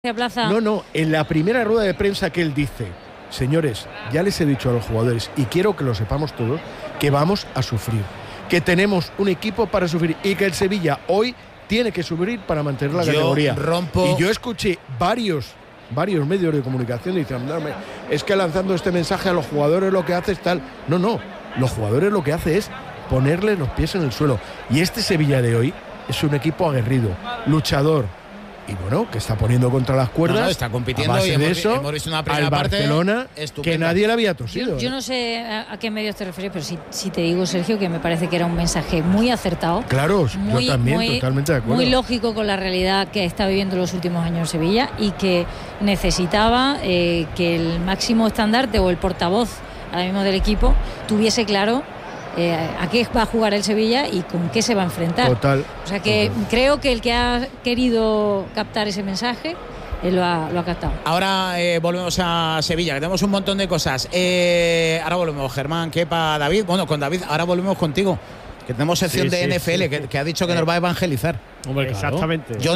Plaza. No, en la primera rueda de prensa que él dice: señores, ya les he dicho a los jugadores, y quiero que lo sepamos todos, que vamos a sufrir, que tenemos un equipo para sufrir y que el Sevilla hoy tiene que sufrir para mantener la categoría. Y yo escuché varios medios de comunicación diciendo: es que lanzando este mensaje a los jugadores lo que hace es tal. No, los jugadores lo que hace es ponerle los pies en el suelo. Y este Sevilla de hoy es un equipo aguerrido, luchador, y bueno, que está poniendo contra las cuerdas, está compitiendo, a base y de eso, hemos visto una primera al parte Barcelona, estupenda. que nadie le había tosido. Yo no sé a qué medios te refieres, pero sí te digo, Sergio, que me parece que era un mensaje muy acertado. Claro, yo también, totalmente de acuerdo. Muy lógico con la realidad que está viviendo los últimos años Sevilla, y que necesitaba que el máximo estandarte o el portavoz ahora mismo del equipo tuviese claro a qué va a jugar el Sevilla y con qué se va a enfrentar. Total. O sea que creo que el que ha querido captar ese mensaje lo ha captado. Ahora volvemos a Sevilla, que tenemos un montón de cosas. Ahora volvemos, Germán, Kepa, David. Bueno, con David, ahora volvemos contigo, que tenemos sección de NFL, que ha dicho que nos va a evangelizar. Hombre, claro. Exactamente. Yo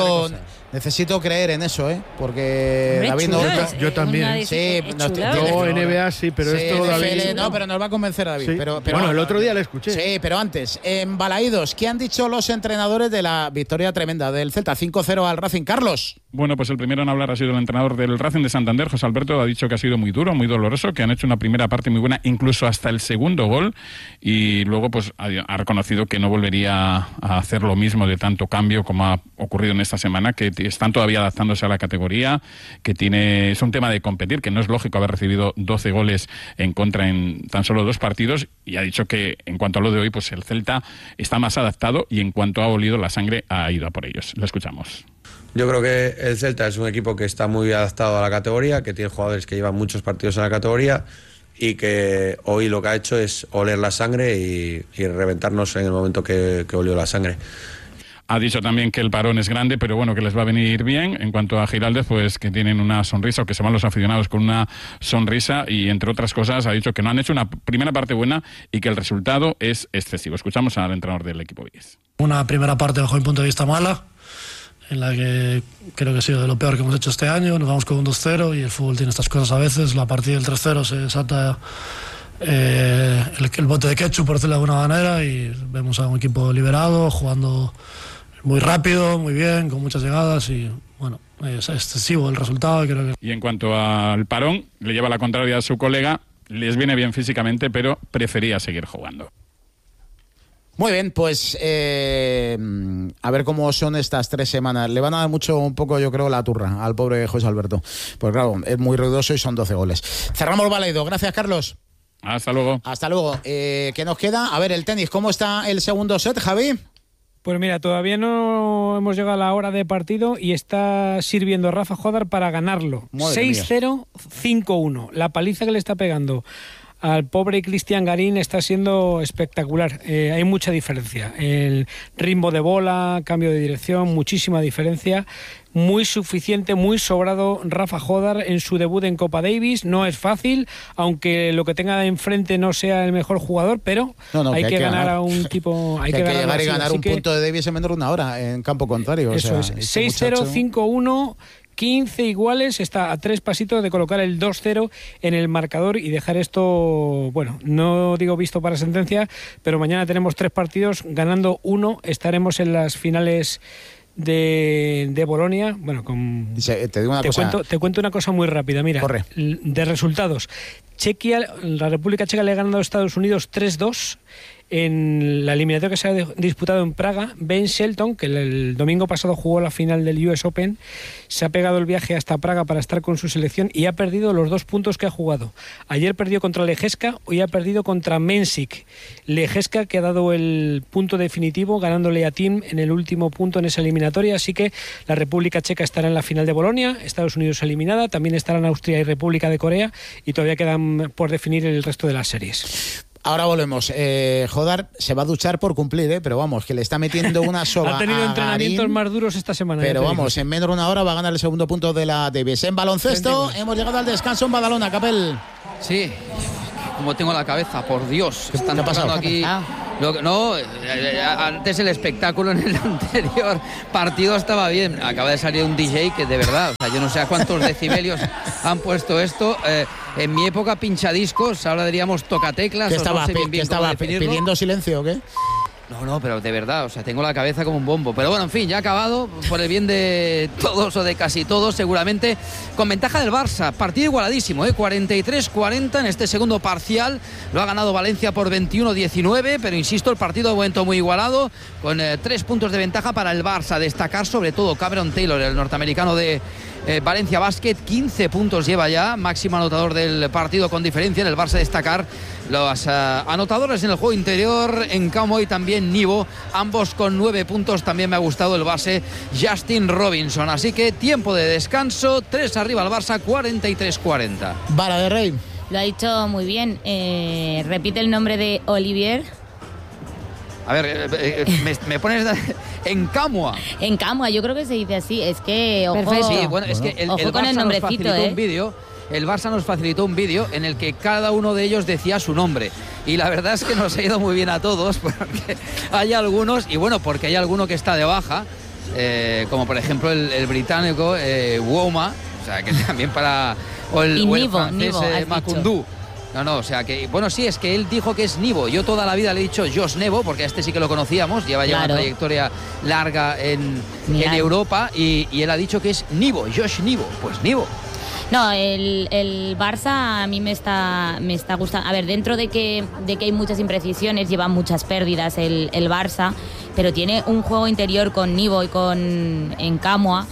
necesito creer en eso, porque David no. Yo también. Sí, yo NBA sí, pero sí, esto David. No, pero nos va a convencer David. Sí. Pero bueno, el otro día le escuché. Sí, pero antes, en Balaídos, ¿qué han dicho los entrenadores de la victoria tremenda del Celta 5-0 al Racing? Carlos. Bueno, pues el primero en hablar ha sido el entrenador del Racing de Santander, José Alberto. Ha dicho que ha sido muy duro, muy doloroso, que han hecho una primera parte muy buena, incluso hasta el segundo gol, y luego pues ha reconocido que no volvería a hacer lo mismo de tanto cambio como ha ocurrido en esta semana, que están todavía adaptándose a la categoría, que es un tema de competir, que no es lógico haber recibido 12 goles en contra en tan solo 2 partidos, y ha dicho que en cuanto a lo de hoy, pues el Celta está más adaptado, y en cuanto ha olido la sangre ha ido a por ellos. Lo escuchamos. Yo creo que el Celta es un equipo que está muy adaptado a la categoría, que tiene jugadores que llevan muchos partidos en la categoría, y que hoy lo que ha hecho es oler la sangre y reventarnos en el momento que olió la sangre. Ha dicho también que el parón es grande, pero bueno, que les va a venir bien. En cuanto a Giraldez, pues que tienen una sonrisa, o que se van los aficionados con una sonrisa, y entre otras cosas ha dicho que no han hecho una primera parte buena y que el resultado es excesivo. Escuchamos al entrenador del equipo Vies. Una primera parte bajo mi punto de vista mala, en la que creo que ha sido de lo peor que hemos hecho este año. Nos vamos con un 2-0 y el fútbol tiene estas cosas a veces. La partida del 3-0 se salta el bote de ketchup, por decirlo de alguna manera, y vemos a un equipo liberado, jugando muy rápido, muy bien, con muchas llegadas, y bueno, es excesivo el resultado. Creo que... Y en cuanto al parón, le lleva la contraria a su colega. Les viene bien físicamente, pero prefería seguir jugando. Muy bien, pues a ver cómo son estas 3 semanas. Le van a dar un poco, yo creo, la turra al pobre José Alberto. Pues claro, es muy ruidoso y son 12 goles. Cerramos Baleido. Gracias, Carlos. Hasta luego. Hasta luego. ¿Qué nos queda? A ver, el tenis. ¿Cómo está el segundo set, Javi? Pues mira, todavía no hemos llegado a la hora de partido y está sirviendo Rafa Jodar para ganarlo. 6-0, 5-1. La paliza que le está pegando al pobre Cristian Garín está siendo espectacular. Hay mucha diferencia. El ritmo de bola, cambio de dirección, muchísima diferencia. Muy suficiente, muy sobrado Rafa Jodar en su debut en Copa Davis. No es fácil, aunque lo que tenga de enfrente no sea el mejor jugador, pero hay que ganar a un tipo... Hay que llegar y ganar un punto de Davis en menos de una hora en campo contrario. Eso es. 6-0, 5-1... 15 iguales, está a 3 pasitos de colocar el 2-0 en el marcador y dejar esto, bueno, no digo visto para sentencia, pero mañana tenemos 3 partidos, ganando 1 estaremos en las finales de Bolonia. Bueno, te cuento una cosa muy rápida, mira. Corre. De resultados. La República Checa le ha ganado a Estados Unidos 3-2 en la eliminatoria que se ha disputado en Praga. Ben Shelton, que el domingo pasado jugó la final del US Open, se ha pegado el viaje hasta Praga para estar con su selección y ha perdido los 2 puntos que ha jugado. Ayer perdió contra Lejeska, hoy ha perdido contra Mensik. Lejeska, que ha dado el punto definitivo ganándole a Tim en el último punto en esa eliminatoria, así que la República Checa estará en la final de Bolonia, Estados Unidos eliminada, también estarán Austria y República de Corea, y todavía quedan por definir el resto de las series. Ahora volvemos. Jodar se va a duchar por cumplir, pero vamos, que le está metiendo una soba. Ha tenido entrenamientos Garín, más duros esta semana. Pero vamos, en menos de una hora va a ganar el segundo punto de la Davis. En baloncesto hemos llegado al descanso en Badalona, Capel. Sí, como tengo la cabeza, por Dios. Están pasando aquí Antes el espectáculo en el anterior partido estaba bien. Acaba de salir un DJ que de verdad, o sea, yo no sé a cuántos decibelios han puesto esto. En mi época pinchadiscos, ahora diríamos tocateclas. ¿Qué estaba, pidiendo silencio o qué? No, pero de verdad, o sea, tengo la cabeza como un bombo. Pero bueno, en fin, ya ha acabado, por el bien de todos o de casi todos, seguramente, con ventaja del Barça. Partido igualadísimo, 43-40 en este segundo parcial. Lo ha ganado Valencia por 21-19, pero insisto, el partido de momento muy igualado, con 3 puntos de ventaja para el Barça. Destacar sobre todo Cameron Taylor, el norteamericano de Valencia Basket, 15 puntos lleva ya, máximo anotador del partido con diferencia. En el Barça destacar los anotadores en el juego interior, Encamo y también Nivo, ambos con 9 puntos. También me ha gustado el base Justin Robinson. Así que tiempo de descanso, 3 arriba al Barça, 43-40. Vara de Rey. Lo ha dicho muy bien. Repite el nombre de Olivier. A ver, me pones Encamo. Encamo, yo creo que se dice así. Es que, ojo, perfecto. Sí, bueno, es que el ojo con Barça el nombrecito, nos facilitó un vídeo. El Barça nos facilitó un vídeo en el que cada uno de ellos decía su nombre. Y la verdad es que nos ha ido muy bien a todos, porque hay algunos, y bueno, porque hay alguno que está de baja, como por ejemplo el británico Woma, o sea, que también para... O el francés Macundú. No, o sea que, bueno, sí, es que él dijo que es Nivo. Yo toda la vida le he dicho Josh Nevo, porque a este sí que lo conocíamos, lleva ya una trayectoria larga en Europa, y él ha dicho que es Nivo, Josh Nivo. Pues Nivo. No, el Barça a mí me está gustando. A ver, dentro de que hay muchas imprecisiones, lleva muchas pérdidas el Barça, pero tiene un juego interior con Nivo y con Encamo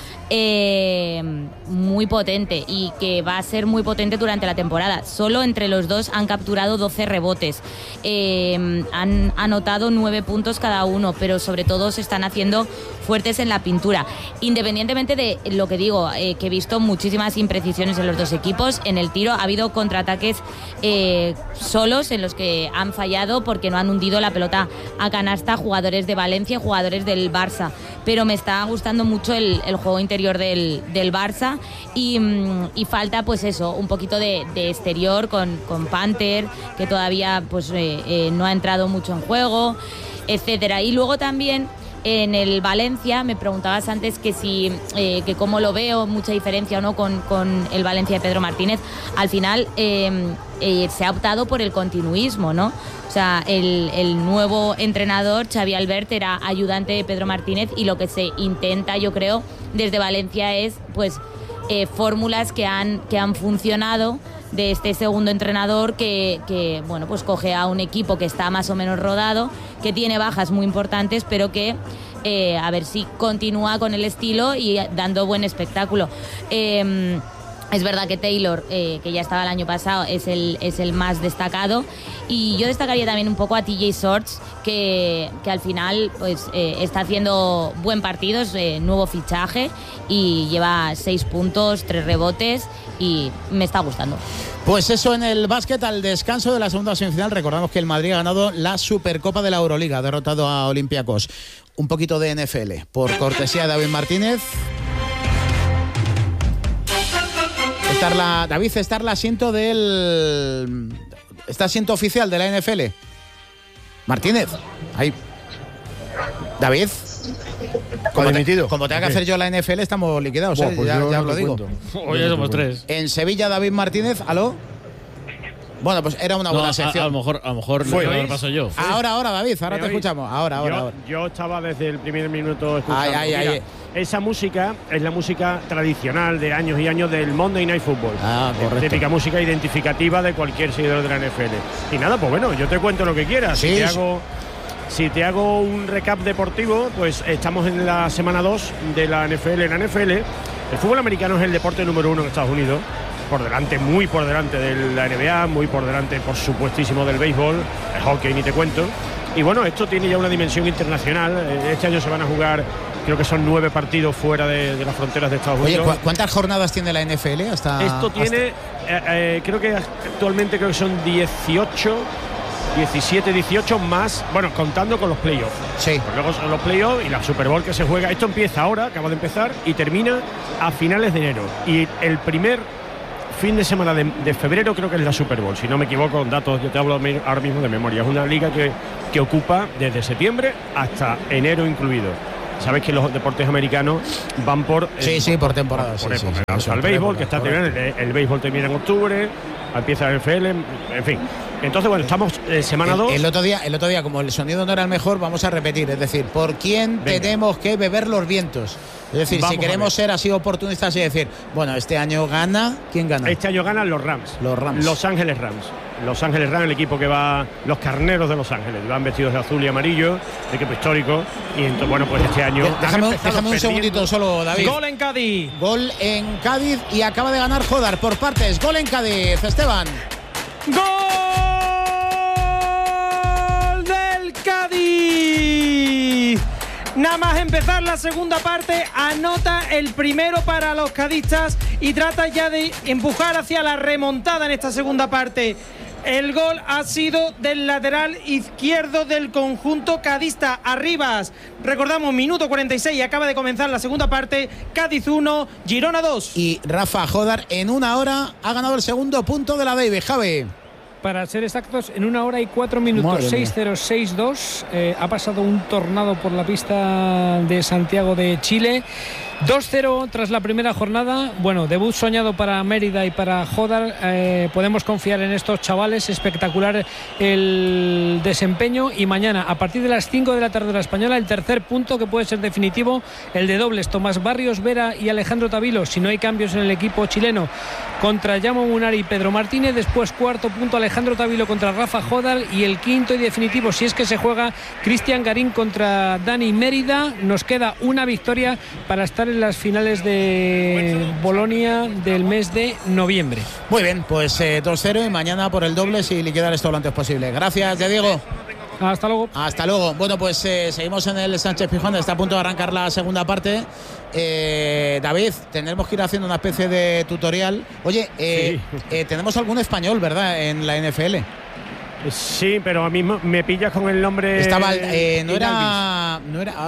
muy potente, y que va a ser muy potente durante la temporada. Solo entre los dos han capturado 12 rebotes, han anotado 9 puntos cada uno, pero sobre todo se están haciendo fuertes en la pintura. Independientemente de lo que digo, que he visto muchísimas imprecisiones en los dos equipos. En el tiro ha habido contraataques solos en los que han fallado porque no han hundido la pelota a canasta jugadores de Valencia, jugadores del Barça. Pero me está gustando mucho el juego interior del Barça, y falta pues eso, un poquito de exterior con Panther, que todavía pues no ha entrado mucho en juego, etcétera. Y luego también en el Valencia, me preguntabas antes que cómo lo veo, mucha diferencia o no con el Valencia de Pedro Martínez. Al final se ha optado por el continuismo, ¿no? O sea, el nuevo entrenador, Xavi Albert, era ayudante de Pedro Martínez, y lo que se intenta, yo creo, desde Valencia es pues fórmulas que han funcionado de este segundo entrenador, que bueno, pues coge a un equipo que está más o menos rodado, que tiene bajas muy importantes, pero que a ver si continúa con el estilo y dando buen espectáculo. Es verdad que Taylor, que ya estaba el año pasado, es el más destacado, y yo destacaría también un poco a TJ Shorts, que al final pues está haciendo buen partido, es nuevo fichaje, y lleva 6 puntos, 3 rebotes, y me está gustando. Pues eso en el básquet. Al descanso de la segunda semifinal, recordamos que el Madrid ha ganado la Supercopa de la Euroliga, ha derrotado a Olympiacos. Un poquito de NFL, por cortesía de David Martínez. David, está el asiento ¿está asiento oficial de la NFL? Martínez, ahí. David. Como tenga que hacer yo la NFL, estamos liquidados, pues ya os lo digo. Hoy ya somos 3. En Sevilla, David Martínez, ¿aló? Bueno, pues era una buena sección. A lo mejor lo paso yo. Ahora, David, ahora te escuchamos. Ahora. Yo estaba desde el primer minuto escuchando. Esa música es la música tradicional de años y años del Monday Night Football. Correcto. Típica música identificativa de cualquier seguidor de la NFL. Y nada, pues bueno, yo te cuento lo que quieras. Sí, Si te hago un recap deportivo, pues estamos en la semana 2 de la NFL. En la NFL, el fútbol americano es el deporte número 1 en Estados Unidos. Muy por delante de la NBA, muy por delante, por supuestísimo, del béisbol, el hockey ni te cuento. Y bueno, esto tiene ya una dimensión internacional. Este año se van a jugar, creo que son 9 partidos fuera de las fronteras de Estados Unidos. Oye, ¿cuántas jornadas tiene la NFL Esto tiene, creo que actualmente son 17, 18 más, bueno, contando con los playoffs. Sí. Pues luego son los playoffs y la Super Bowl que se juega. Esto empieza ahora, acaba de empezar, y termina a finales de enero. Y el primer fin de semana de febrero creo que es la Super Bowl, si no me equivoco, con datos, yo te hablo ahora mismo de memoria. Es una liga que ocupa desde septiembre hasta enero incluido. Sabes que los deportes americanos van por por temporada. El béisbol, que está terminando, el béisbol termina en octubre, empieza el NFL, en fin. Entonces, bueno, estamos semana 2. El otro día, como el sonido no era el mejor, vamos a repetir, es decir, ¿por quién tenemos que beber los vientos? Es decir, si queremos ser así oportunistas y decir, bueno, este año gana, ¿quién gana? Este año ganan los Rams. Los Ángeles Rams. Los Ángeles Rams, el equipo que va, los carneros de Los Ángeles, van vestidos de azul y amarillo, el equipo histórico. Y entonces, bueno, pues este año. Déjame un segundito solo, David. Gol en Cádiz. Gol en Cádiz y acaba de ganar Jodar por partes. Gol en Cádiz, Esteban. ¡Gol del Cádiz! Nada más empezar la segunda parte, anota el primero para los cadistas y trata ya de empujar hacia la remontada en esta segunda parte. El gol ha sido del lateral izquierdo del conjunto cadista, Arribas. Recordamos, minuto 46, acaba de comenzar la segunda parte. Cádiz 1, Girona 2. Y Rafa Jodar en 1 hora ha ganado el segundo punto de la Davis, Javi. Para ser exactos, en 1 hora y 4 minutos, 6-0, 6-2. Ha pasado un tornado por la pista de Santiago de Chile. 2-0 tras la primera jornada. Bueno, debut soñado para Mérida y para Jodar. Podemos confiar en estos chavales. Espectacular el desempeño. Y mañana, a partir de las 5 de la tarde de la Española, el tercer punto que puede ser definitivo, el de dobles. Tomás Barrios, Vera y Alejandro Tavilo, si no hay cambios en el equipo chileno, contra Yamo Munari y Pedro Martínez. Después, cuarto punto, Alejandro Tavilo contra Rafa Jodar. Y el quinto y definitivo, si es que se juega, Cristian Garín contra Dani Mérida. Nos queda una victoria para estar en las finales de Bolonia del mes de noviembre. Muy bien, pues 2-0 y mañana por el doble si liquidar esto lo antes posible. Gracias, ya Diego. Hasta luego. Hasta luego. Bueno, pues seguimos en el Sánchez Pizjuán. Está a punto de arrancar la segunda parte. David, tendremos que ir haciendo una especie de tutorial. Oye, tenemos algún español, ¿verdad?, en la NFL. Sí, pero a mí me pillas con el nombre. Estaba, no era,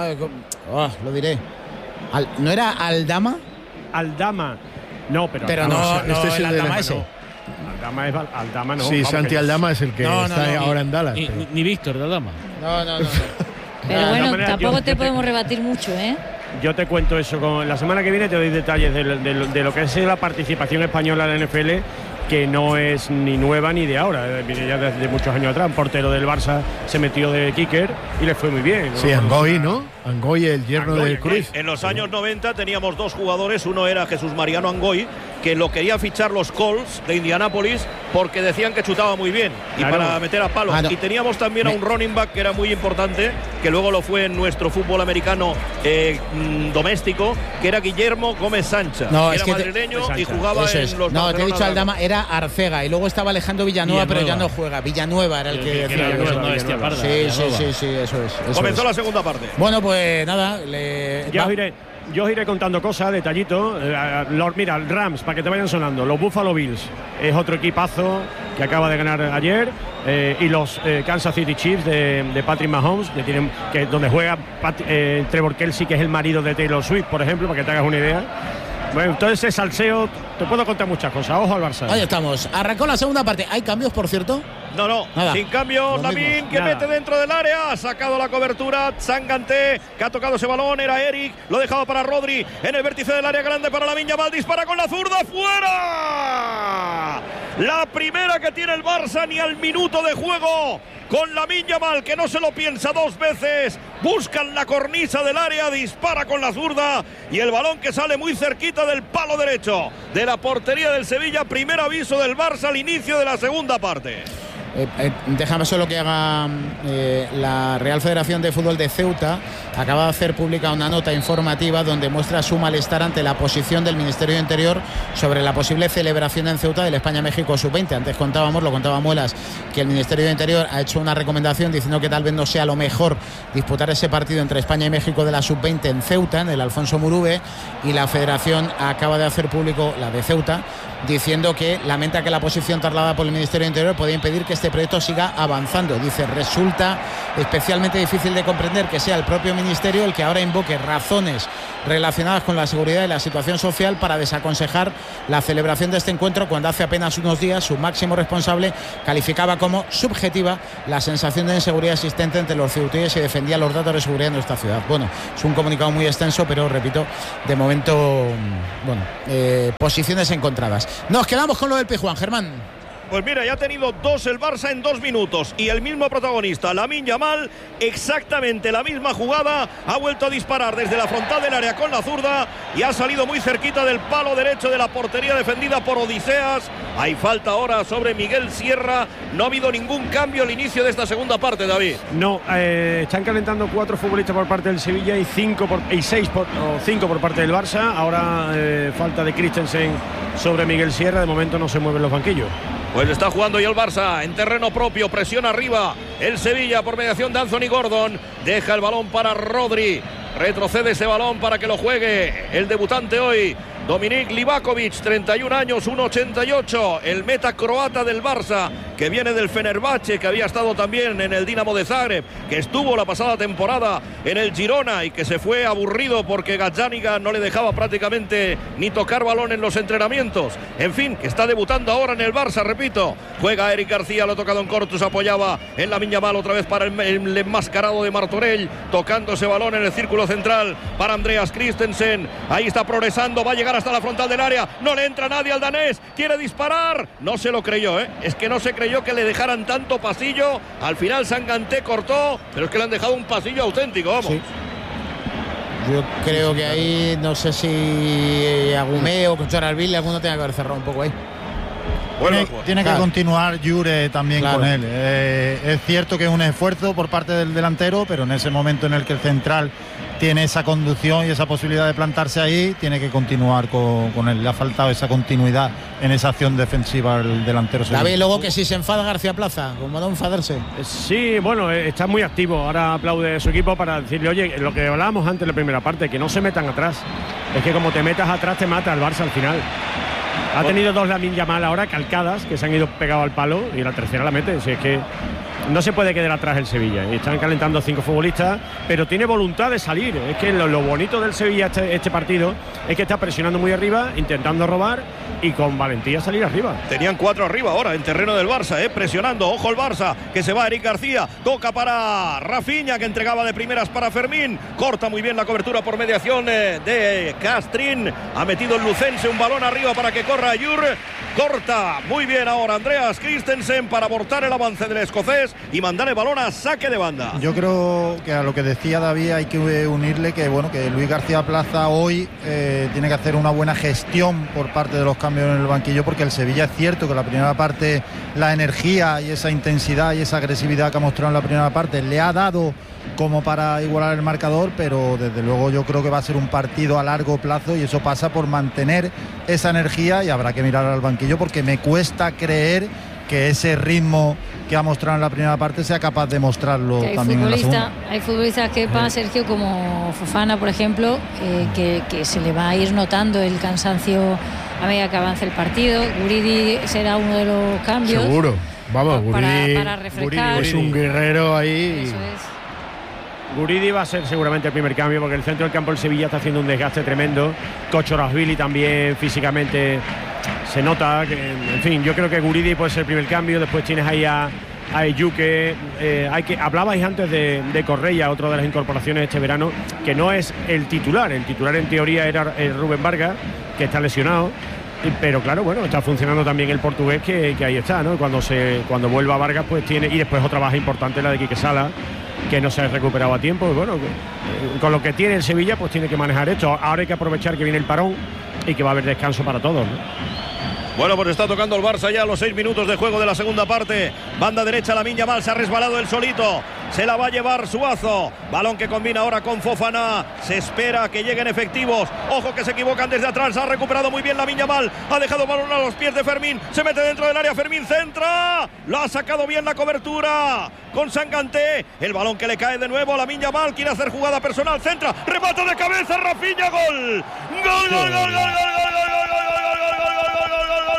lo diré. ¿No era Aldama? Aldama. No, pero no, este es el Aldama ese. No. Aldama no. Sí, Santi Aldama es el que está ahora en Dallas. Ni Víctor de Aldama. No. Pero bueno, tampoco te podemos rebatir mucho, ¿eh? Yo te cuento eso. La semana que viene te doy detalles de lo que es la participación española en la NFL, que no es ni nueva ni de ahora, viene ya desde muchos años atrás. Un portero del Barça se metió de kicker y le fue muy bien. Sí, Angoy, ¿no? Angoy, el yerno de Cruz. En los años 90 teníamos dos jugadores, uno era Jesús Mariano Angoy, que lo quería fichar los Colts de Indianápolis porque decían que chutaba muy bien y para meter a palos. Y teníamos también a un running back que era muy importante, que luego lo fue en nuestro fútbol americano doméstico, que era Guillermo Gómez Sancha, que era madrileño y jugaba en los... No, te he dicho Aldama, era Arcega, y luego estaba Alejandro Villanueva, pero ya no juega. Villanueva era el que decía. Sí, eso es. Comenzó la segunda parte. Bueno, pues nada, yo os iré contando cosas, detallitos. Mira, Rams, para que te vayan sonando. Los Buffalo Bills es otro equipazo que acaba de ganar ayer. Y los Kansas City Chiefs de Patrick Mahomes, donde juega Trevor Kelsey, que es el marido de Taylor Swift, por ejemplo, para que te hagas una idea. Bueno, entonces ese salseo, te puedo contar muchas cosas. Ojo al Barça. Ahí estamos. Arrancó la segunda parte. ¿Hay cambios, por cierto? No, nada. Sin cambios. Lamin, que mete dentro del área, ha sacado la cobertura. Sanganté, que ha tocado ese balón, era Eric, lo ha dejado para Rodri, en el vértice del área grande para Lamine Yamal, dispara con la zurda, ¡fuera! La primera que tiene el Barça, ni al minuto de juego, con Lamine Yamal, que no se lo piensa dos veces, buscan la cornisa del área, dispara con la zurda y el balón que sale muy cerquita del palo derecho de la portería del Sevilla. Primer aviso del Barça al inicio de la segunda parte. Déjame solo que haga la Real Federación de Fútbol de Ceuta. Acaba de hacer pública una nota informativa donde muestra su malestar ante la posición del Ministerio de Interior sobre la posible celebración en Ceuta del España-México Sub-20. Antes lo contaba Muelas, que el Ministerio de Interior ha hecho una recomendación diciendo que tal vez no sea lo mejor disputar ese partido entre España y México de la Sub-20 en Ceuta, en el Alfonso Murube, y la Federación acaba de hacer público, la de Ceuta, diciendo que lamenta que la posición trasladada por el Ministerio de Interior puede impedir que este proyecto siga avanzando. Dice, resulta especialmente difícil de comprender que sea el propio Ministerio el que ahora invoque razones relacionadas con la seguridad y la situación social para desaconsejar la celebración de este encuentro, cuando hace apenas unos días su máximo responsable calificaba como subjetiva la sensación de inseguridad existente entre los ceutíes y defendía los datos de seguridad en nuestra ciudad. Bueno, es un comunicado muy extenso, pero repito, de momento, posiciones encontradas. Nos quedamos con lo del Pijuán, Germán. Pues mira, ya ha tenido 2 el Barça en 2 minutos y el mismo protagonista, Lamine Yamal, exactamente la misma jugada, ha vuelto a disparar desde la frontal del área con la zurda y ha salido muy cerquita del palo derecho de la portería defendida por Odiseas. Hay falta ahora sobre Miguel Sierra. No ha habido ningún cambio al inicio de esta segunda parte, David. No, están calentando 4 futbolistas por parte del Sevilla y 5 por parte del Barça. Ahora falta de Christensen sobre Miguel Sierra. De momento no se mueven los banquillos. Pues está jugando ya el Barça en terreno propio, presión arriba el Sevilla por mediación de Anthony Gordon, deja el balón para Rodri, retrocede ese balón para que lo juegue el debutante hoy, Dominik Livakovic, 31 años, 1,88, el meta croata del Barça, que viene del Fenerbahce, que había estado también en el Dinamo de Zagreb, que estuvo la pasada temporada en el Girona y que se fue aburrido porque Gazzaniga no le dejaba prácticamente ni tocar balón en los entrenamientos. En fin, que está debutando ahora en el Barça, repito. Juega Eric García, lo ha tocado en corto, se apoyaba en Lamine Yamal otra vez para el enmascarado de Martorell, tocando ese balón en el círculo central para Andreas Christensen. Ahí está progresando, va a llegar hasta la frontal del área, no le entra nadie al danés, quiere disparar, no se lo creyó, es que no se creyó que le dejaran tanto pasillo. Al final Sanganté cortó, pero es que le han dejado un pasillo auténtico, vamos. Sí. Yo creo que ahí, no sé si Agumé o Cucharalville, alguno tiene que haber cerrado un poco ahí. Tiene que continuar Jure también con él. Es cierto que es un esfuerzo por parte del delantero, pero en ese momento en el que el central tiene esa conducción y esa posibilidad de plantarse ahí, tiene que continuar con él. Le ha faltado esa continuidad en esa acción defensiva al delantero. David, luego que si se enfada García Plaza, como no enfadarse. Sí, bueno, está muy activo. Ahora aplaude a su equipo para decirle, oye, lo que hablábamos antes en la primera parte, que no se metan atrás. Es que como te metas atrás, te mata el Barça al final. Ha tenido 2 Lamine Yamal ahora calcadas, que se han ido pegados al palo, y la tercera la mete. Si es que no se puede quedar atrás el Sevilla. Están calentando 5 futbolistas, pero tiene voluntad de salir. Es que lo bonito del Sevilla este partido es que está presionando muy arriba, intentando robar y con valentía salir arriba. Tenían 4 arriba ahora en terreno del Barça, presionando. Ojo el Barça, que se va Eric García, toca para Rafinha, que entregaba de primeras para Fermín, corta muy bien la cobertura por mediación de Castrín, ha metido el lucense un balón arriba para que corra Ayur, corta muy bien ahora Andreas Christensen para abortar el avance del escocés y mandar el balón a saque de banda. Yo creo que a lo que decía David hay que unirle que que Luis García Plaza hoy tiene que hacer una buena gestión por parte de los cambios en el banquillo, porque el Sevilla es cierto que la primera parte, la energía y esa intensidad y esa agresividad que ha mostrado en la primera parte le ha dado como para igualar el marcador, pero desde luego yo creo que va a ser un partido a largo plazo y eso pasa por mantener esa energía, y habrá que mirar al banquillo porque me cuesta creer que ese ritmo que ha mostrado en la primera parte sea capaz de mostrarlo también en la segunda. Hay futbolistas que Sergio, como Fofana, por ejemplo, que se le va a ir notando el cansancio a medida que avance el partido. Guridi será uno de los cambios. Seguro, vamos, Guridi para refrescar. es un guerrero ahí. Eso es. Guridi va a ser seguramente el primer cambio, porque el centro del campo del Sevilla está haciendo un desgaste tremendo. Kochorazvili también físicamente se nota que, en fin, yo creo que Guridi puede ser el primer cambio. Después tienes ahí a Eyuke, hablabais antes de Correia, otra de las incorporaciones este verano, que no es el titular en teoría era Rubén Vargas, que está lesionado. Pero claro, bueno, está funcionando también el portugués, que ahí está, ¿no? Cuando vuelva Vargas, pues tiene, y después otra baja importante, la de Quique Sala, que no se ha recuperado a tiempo. Y bueno, con lo que tiene el Sevilla, pues tiene que manejar esto. Ahora hay que aprovechar que viene el parón y que va a haber descanso para todos, ¿no? Bueno, pues está tocando el Barça ya a los 6 minutos de juego de la segunda parte. Banda derecha, Lamine Yamal, se ha resbalado el solito. Se la va a llevar Suazo. Balón que combina ahora con Fofana. Se espera que lleguen efectivos. Ojo que se equivocan desde atrás. Ha recuperado muy bien Lamine Yamal. Ha dejado balón a los pies de Fermín. Se mete dentro del área. Fermín centra. Lo ha sacado bien la cobertura con Sanganté. El balón que le cae de nuevo a Lamine Yamal. Quiere hacer jugada personal. Centra. Remate de cabeza. Rafinha. Gol. Gol, gol, gol, gol, gol, gol, gol, gol, gol, gol, gol, gol, gol, gol, gol, gol, gol,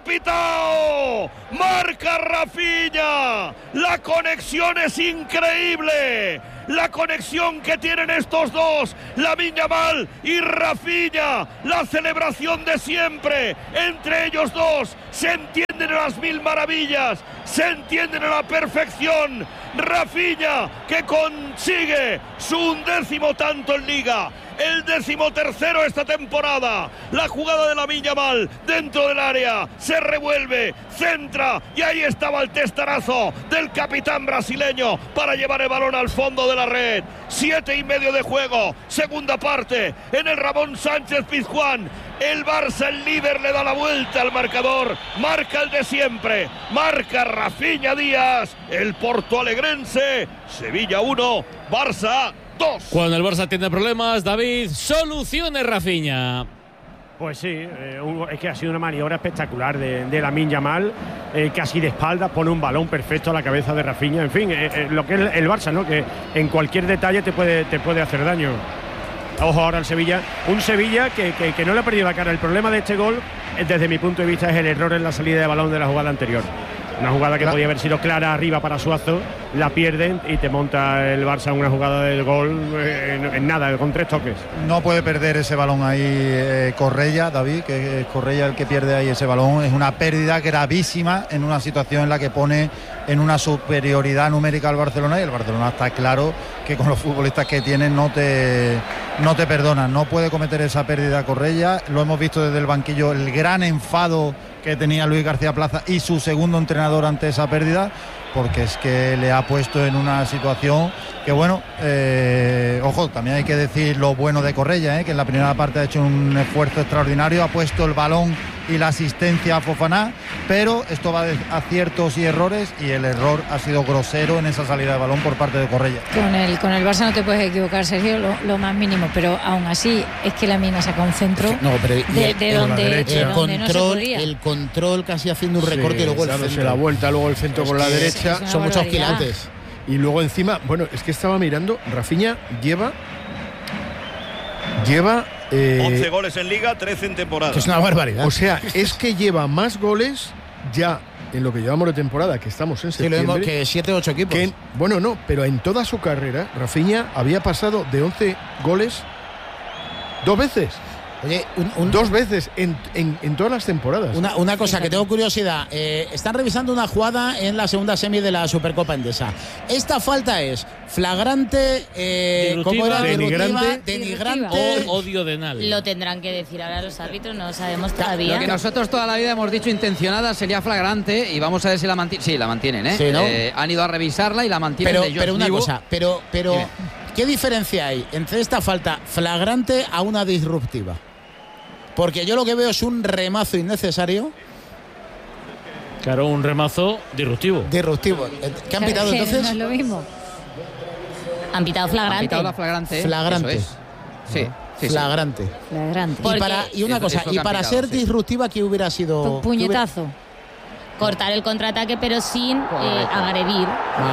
Pitao, marca Rafinha, la conexión es increíble, la conexión que tienen estos dos, Lamine Yamal y Rafinha, la celebración de siempre entre ellos dos, se entienden a las mil maravillas, se entienden a la perfección. Rafinha, que consigue su 11º tanto en Liga, el 13º esta temporada. La jugada de Lamine Yamal dentro del área, se revuelve, centra, y ahí estaba el testarazo del capitán brasileño para llevar el balón al fondo de la red. 7:30 de juego, segunda parte, en el Ramón Sánchez Pizjuán. El Barça, el líder, le da la vuelta al marcador, marca el de siempre, marca Rafinha Díaz, el portoalegrense. Sevilla 1, Barça 2. Cuando el Barça tiene problemas, David, solucione Rafinha. Pues sí, es que ha sido una maniobra espectacular de Lamine Yamal, casi de espaldas, pone un balón perfecto a la cabeza de Rafinha. En fin, lo que es el Barça, ¿no? Que en cualquier detalle te puede hacer daño. Ojo ahora al Sevilla, un Sevilla que no le ha perdido la cara. El problema de este gol, desde mi punto de vista, es el error en la salida de balón de la jugada anterior. Una jugada que podía haber sido clara arriba para Suazo, la pierden y te monta el Barça una jugada del gol en nada, con 3 toques. No puede perder ese balón ahí Correia, David, que es Correia el que pierde ahí ese balón. Es una pérdida gravísima en una situación en la que pone en una superioridad numérica al Barcelona, y el Barcelona está claro que con los futbolistas que tiene no te perdonan. No puede cometer esa pérdida Correia. Lo hemos visto desde el banquillo, el gran enfado que tenía Luis García Plaza y su segundo entrenador ante esa pérdida, porque es que le ha puesto en una situación que, bueno, ojo, también hay que decir lo bueno de Correia, que en la primera parte ha hecho un esfuerzo extraordinario, ha puesto el balón y la asistencia a Fofana, pero esto va de aciertos y errores, y el error ha sido grosero en esa salida de balón por parte de Correia. Con el Barça no te puedes equivocar, Sergio, lo más mínimo, pero aún así es que la mina saca un centro de donde no se podía. El control casi haciendo un recorte, y luego el centro. La vuelta, luego el centro con la derecha. Son muchos quilates. Y luego encima, bueno, es que estaba mirando, Rafinha lleva 11 goles en Liga, 13 en temporada. Que es una barbaridad. O sea, es que lleva más goles ya en lo que llevamos de temporada, que estamos en septiembre. Sí, lo vemos que 7 o 8 equipos. Bueno, no, pero en toda su carrera, Rafinha había pasado de 11 goles 2 veces. Oye, 2 veces en todas las temporadas. Una cosa que tengo curiosidad. Están revisando una jugada en la segunda semi de la Supercopa Endesa. Esta falta es flagrante, ¿cómo era? Denigrante o odio de nadie. Lo tendrán que decir ahora los árbitros, no lo sabemos todavía. Lo que nosotros toda la vida hemos dicho intencionada sería flagrante, y vamos a ver si la mantienen. Sí, la mantienen, ¿eh? Sí, ¿no? Han ido a revisarla y la mantienen. Pero una cosa, pero ¿qué diferencia hay entre esta falta flagrante a una disruptiva? Porque yo lo que veo es un remazo innecesario. Claro, un remazo disruptivo. ¿Qué han pitado entonces? No es lo mismo. Han pitado flagrante. Han pitado la flagrante. Flagrante. Eso es. Sí. Flagrante. Y una cosa, y para ser disruptiva, ¿qué hubiera sido? Puñetazo. Cortar el contraataque, pero sin agredir.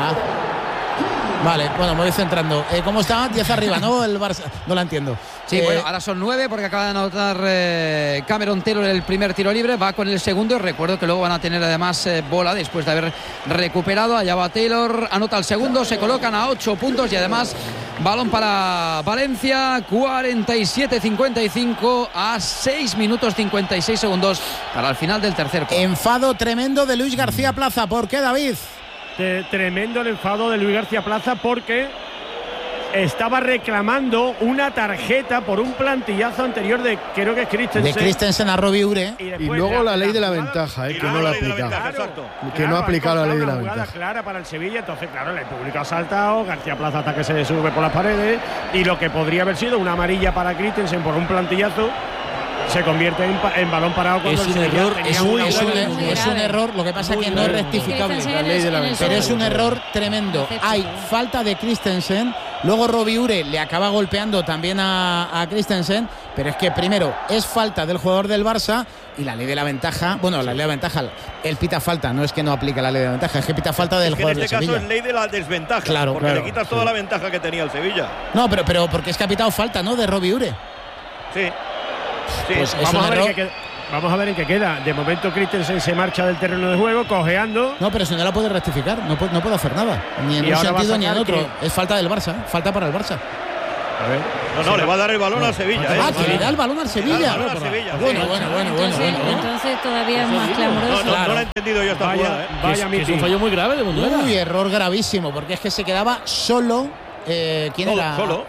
Vale, bueno, me voy centrando. ¿Cómo está? 10 arriba, ¿no? El Barça. No la entiendo. Sí, bueno, ahora son 9 porque acaba de anotar Cameron Taylor el primer tiro libre. Va con el segundo. Recuerdo que luego van a tener además bola después de haber recuperado. Allá va Taylor, anota el segundo. Se colocan a 8 puntos y además balón para Valencia. 47-55 a 6 minutos 56 segundos para el final del tercer cuarto. Enfado tremendo de Luis García Plaza. ¿Por qué, David? Tremendo el enfado de Luis García Plaza, porque estaba reclamando una tarjeta por un plantillazo anterior de, creo que es Christensen. De Christensen a Robbie Ure. Y luego la ley de la ventaja, que no la ha aplicado. Que no ha aplicado la ley de la ventaja. Clara para el Sevilla, entonces claro, el público ha saltado, García Plaza hasta que se sube por las paredes, y lo que podría haber sido una amarilla para Christensen por un plantillazo se convierte en balón parado. Cuando es un error, es un error, lo que pasa es que no es rectificable, pero es un error tremendo. Hay falta de Christensen, luego Robbie Ure le acaba golpeando también a Christensen, pero es que primero es falta del jugador del Barça, y la ley de la ventaja, bueno, la ley de la ventaja, él pita falta, no es que no aplica la ley de la ventaja, es que pita falta del jugador del Sevilla. En este caso es ley de la desventaja, claro, porque le quitas toda la ventaja que tenía el Sevilla. No, pero porque es que ha pitado falta, ¿no? De Robbie Ure. Sí. Pues vamos a ver Vamos a ver en qué queda. De momento Christensen se marcha del terreno de juego, cojeando. No, pero si no la puede rectificar, no puede hacer nada. Ni en un sentido ni en otro. Es falta del Barça, falta para el Barça. A ver. No, le va a dar el balón al Sevilla. Que le da el balón al Sevilla. Bueno. Entonces todavía es más clamoroso. No la he entendido yo esta jugada. Vaya, es un fallo muy grave de Munduera. Uy, error gravísimo, porque es que se quedaba solo. ¿Quién era? Solo.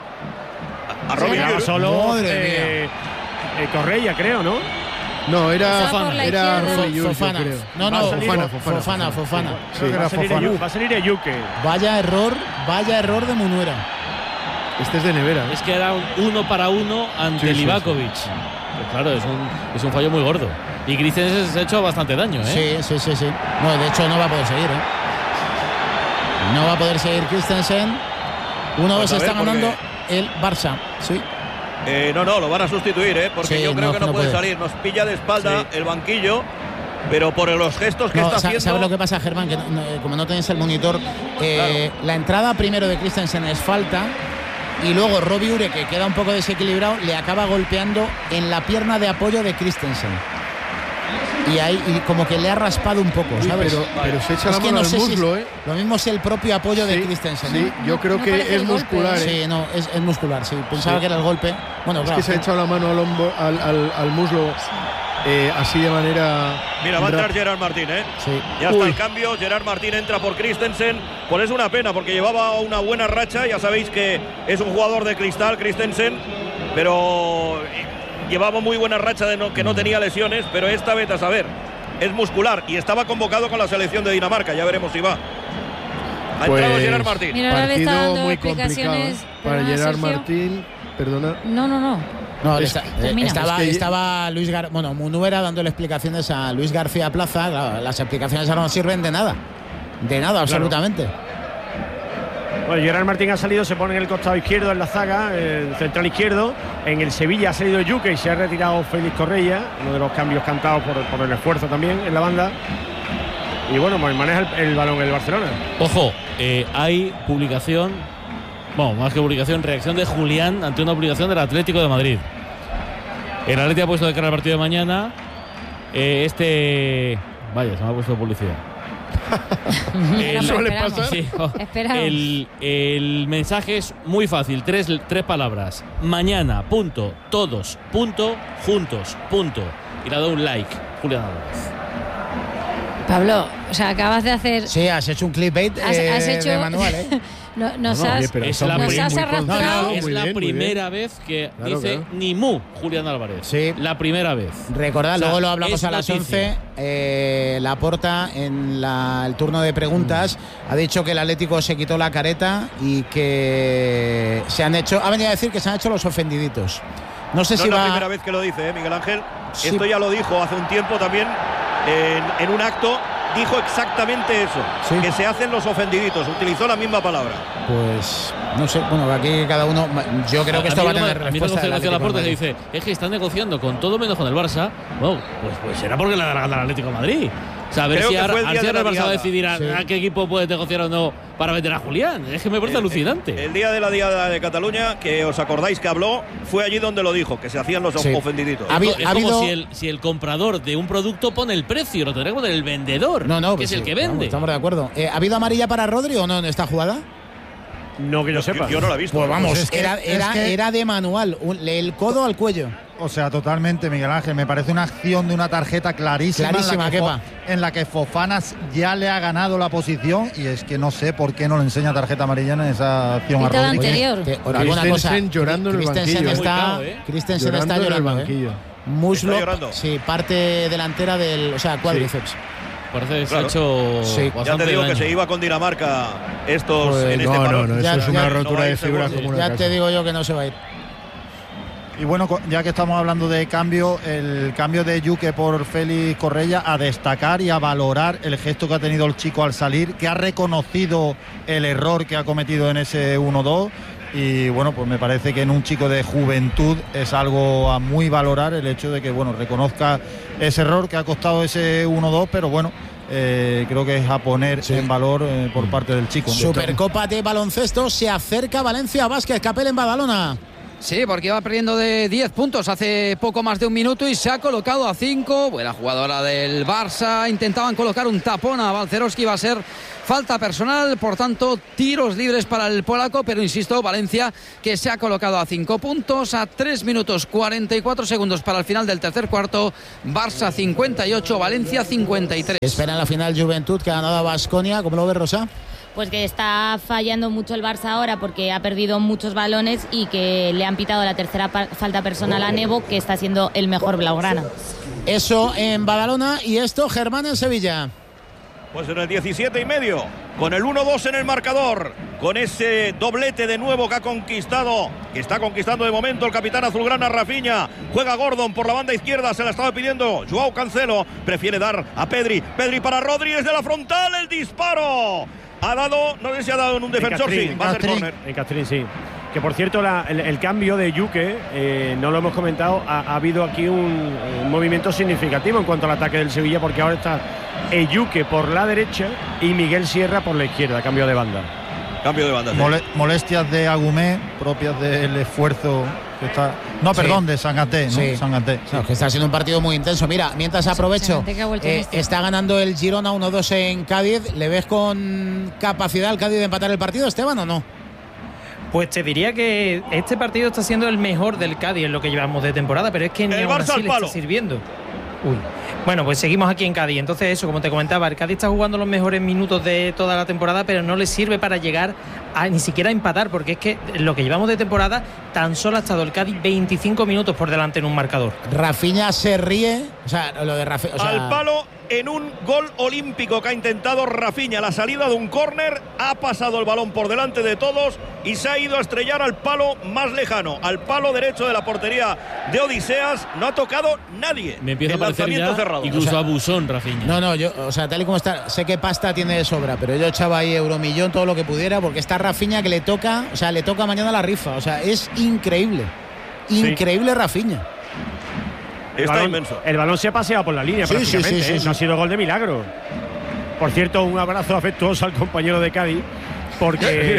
A Robin solo. Madre mía. Correia, creo, ¿no? No, era Fofana. Fofana. No, Fofana. Sí, Va a salir Eyuke. Vaya error de Munuera. Este es de nevera. Es que era un 1 para 1 ante Livakovic. Pues claro, es un fallo muy gordo. Y Christensen se ha hecho bastante daño, ¿eh? Sí. No, de hecho no va a poder seguir, No va a poder seguir Christensen. 1-2 está ganando el Barça. Sí. No, lo van a sustituir, porque yo creo que no puede salir. Nos pilla de espalda el banquillo, pero por los gestos que está haciendo. ¿Sabes lo que pasa, Germán? Que como no tenéis el monitor, la entrada primero de Christensen es falta. Y luego Robbie Ure, que queda un poco desequilibrado, le acaba golpeando en la pierna de apoyo de Christensen. Y ahí como que le ha raspado un poco, ¿sabes? Pero se echa la mano al muslo, Lo mismo es el propio apoyo de Christensen. Sí, yo creo que es muscular. Sí, no, es muscular, sí. Pensaba que era el golpe. Bueno, es que se ha echado la mano al hombro, al muslo, así de manera. Mira, va a entrar Gerard Martín, Sí. Ya está el cambio. Gerard Martín entra por Christensen. Pues es una pena, porque llevaba una buena racha. Ya sabéis que es un jugador de cristal, Christensen, pero llevaba muy buena racha que no tenía lesiones, pero esta vez a saber, es muscular y estaba convocado con la selección de Dinamarca. Ya veremos si va. Ha entrado Gerard Martín. Mira, ahora le está Partido dando muy explicaciones para Gerard Martín. Perdona. No. Estaba Luis Munuera dándole explicaciones a Luis García Plaza. Claro, las explicaciones ahora no sirven de nada. De nada, absolutamente. Bueno, Gerard Martín ha salido, se pone en el costado izquierdo en la zaga, el central izquierdo. En el Sevilla ha salido Yuke y se ha retirado Félix Correia, uno de los cambios cantados por el esfuerzo también en la banda. Y bueno, pues maneja el balón el Barcelona. Ojo, hay publicación, más que publicación, reacción de Julián ante una publicación del Atlético de Madrid. El Atlético ha puesto de cara al partido de mañana. Vaya, se me ha puesto publicidad. Suele pasar. Sí, el mensaje es muy fácil, tres palabras: mañana, punto, todos, punto, juntos, punto. Y le ha dado un like, Julián Álvarez. Pablo, o sea, acabas de hacer. Sí, has hecho un clickbait de manual, Nos has arrastrado. Es la primera vez que dice ni mu Julián Álvarez. Sí. La primera vez. Recordad, luego lo hablamos a las 11. Laporta, en el turno de preguntas, ha dicho que el Atlético se quitó la careta y que se han hecho. Ha venido a decir que se han hecho los ofendiditos. No sé si es va. la primera vez que lo dice, Miguel Ángel. Sí. Esto ya lo dijo hace un tiempo también en un acto. Dijo exactamente eso, que se hacen los ofendiditos. Utilizó la misma palabra. Pues no sé, aquí cada uno. Yo creo que esto va a tener respuesta. A mí me Laporte que dice: es que están negociando con todo menos con el Barça. Bueno, pues será porque le dará al Atlético de Madrid. O sea, a ver si el Barça va a decidir a qué equipo puede negociar o no para vender a Julián. Es que me parece alucinante. El día de la Diada de Cataluña, que os acordáis que habló, fue allí donde lo dijo, que se hacían los ofendiditos. Es como si el comprador de un producto pone el precio, lo tendrá que poner el vendedor, que es el que vende. Estamos de acuerdo. ¿Ha habido amarilla para Rodri o no en esta jugada? No que yo sepa. Yo no la he visto. Pues vamos, era de manual, el codo al cuello. O sea, totalmente, Miguel Ángel. Me parece una acción de una tarjeta clarísima en la que Fofana ya le ha ganado la posición, y es que no sé por qué no le enseña tarjeta amarilla en esa acción a Rodri. Christensen llorando en el banquillo. Christensen está llorando en el banquillo. Muslo, sí, parte delantera del, cuádriceps. Parece que se ha hecho ya te digo daño. Que se iba con Dinamarca estos en este balón. No, eso es una rotura de fibras como una casa. Ya te digo yo que no se va a ir. Y bueno, ya que estamos hablando de cambio, el cambio de Yuke por Félix Correia, a destacar y a valorar el gesto que ha tenido el chico al salir, que ha reconocido el error que ha cometido en ese 1-2. Y bueno, pues me parece que en un chico de juventud es algo a muy valorar el hecho de que reconozca ese error que ha costado ese 1-2, pero bueno, creo que es a poner en valor por parte del chico. Supercopa de baloncesto, se acerca Valencia Basket, Capel en Badalona. Sí, porque iba perdiendo de 10 puntos hace poco más de un minuto y se ha colocado a 5. Buena jugadora del Barça. Intentaban colocar un tapón a Balcerowski, iba a ser falta personal, por tanto tiros libres para el polaco, pero insisto, Valencia que se ha colocado a 5 puntos, a 3 minutos 44 segundos para el final del tercer cuarto. Barça 58, Valencia 53. Espera en la final Juventud, que ha ganado a Baskonia. ¿Cómo lo ves, Rosa? Pues que está fallando mucho el Barça ahora porque ha perdido muchos balones y que le han pitado la tercera falta personal a Nebo, que está siendo el mejor blaugrana. Eso en Badalona. Y esto, Germán, en Sevilla. Pues en el 17,5, con el 1-2 en el marcador, con ese doblete de nuevo que está conquistando de momento el capitán azulgrana Rafinha. Juega Gordon por la banda izquierda, se la estaba pidiendo Joao Cancelo, prefiere dar a Pedri para Rodri, desde la frontal, el disparo. Ha dado, no sé si ha dado en un defensor, sí, va a ser córner. En Castrín, sí. Que por cierto, el cambio de Yuke, no lo hemos comentado, ha habido aquí un movimiento significativo en cuanto al ataque del Sevilla, porque ahora está Yuke por la derecha y Miguel Sierra por la izquierda, cambio de banda. Sí. Molestias de Agumé, propias del esfuerzo que está... No, perdón, de Sanganté, ¿no? Sí. Sanganté. No, que está siendo un partido muy intenso. Mira, mientras aprovecho, está ganando el Girona 1-2 en Cádiz. ¿Le ves con capacidad al Cádiz de empatar el partido, Esteban, o no? Pues te diría que este partido está siendo el mejor del Cádiz en lo que llevamos de temporada, pero es que ni aún así le está sirviendo. Uy. Bueno, pues seguimos aquí en Cádiz. Entonces eso, como te comentaba, el Cádiz está jugando los mejores minutos de toda la temporada, pero no le sirve para llegar a ni siquiera a empatar, porque es que lo que llevamos de temporada tan solo ha estado el Cádiz 25 minutos por delante en un marcador. Rafinha se ríe, o sea, lo de Rafinha... O sea... Al palo en un gol olímpico que ha intentado Rafinha, la salida de un córner, ha pasado el balón por delante de todos y se ha ido a estrellar al palo más lejano, al palo derecho de la portería de Odiseas. No ha tocado nadie. Me empieza a parecer ya cerrado. Incluso a Busón, Rafinha. No, yo, o sea, tal y como está, sé que pasta tiene de sobra, pero yo echaba ahí euromillón todo lo que pudiera, porque está Rafinha que le toca mañana la rifa, o sea, es increíble. Increíble, sí. Rafinha. El balón se ha paseado por la línea, prácticamente, no ha sido gol de milagro. Por cierto, un abrazo afectuoso al compañero de Cádiz, porque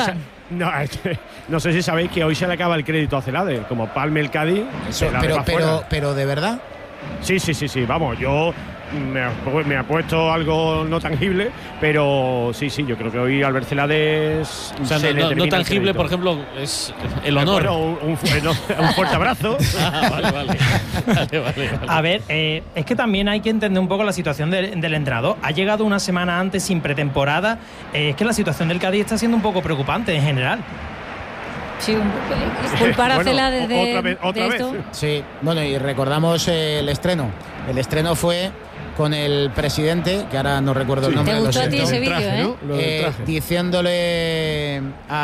no sé si sabéis que hoy se le acaba el crédito a Celade, como palme el Cádiz. Pero de verdad. Sí, vamos, yo me ha puesto algo no tangible, pero sí, yo creo que hoy Albert Celades, o sea, no tangible, por ejemplo, es el honor. Bueno, un fuerte abrazo. Vale. A ver, es que también hay que entender un poco la situación del entrenador. Ha llegado una semana antes sin pretemporada. Es que la situación del Cádiz está siendo un poco preocupante en general. Sí, culpar a Celades de esto. Sí, bueno, y recordamos el estreno. El estreno fue con el presidente, que ahora no recuerdo el nombre. ¿Te gustó a ti ese vídeo, ¿no? Diciéndole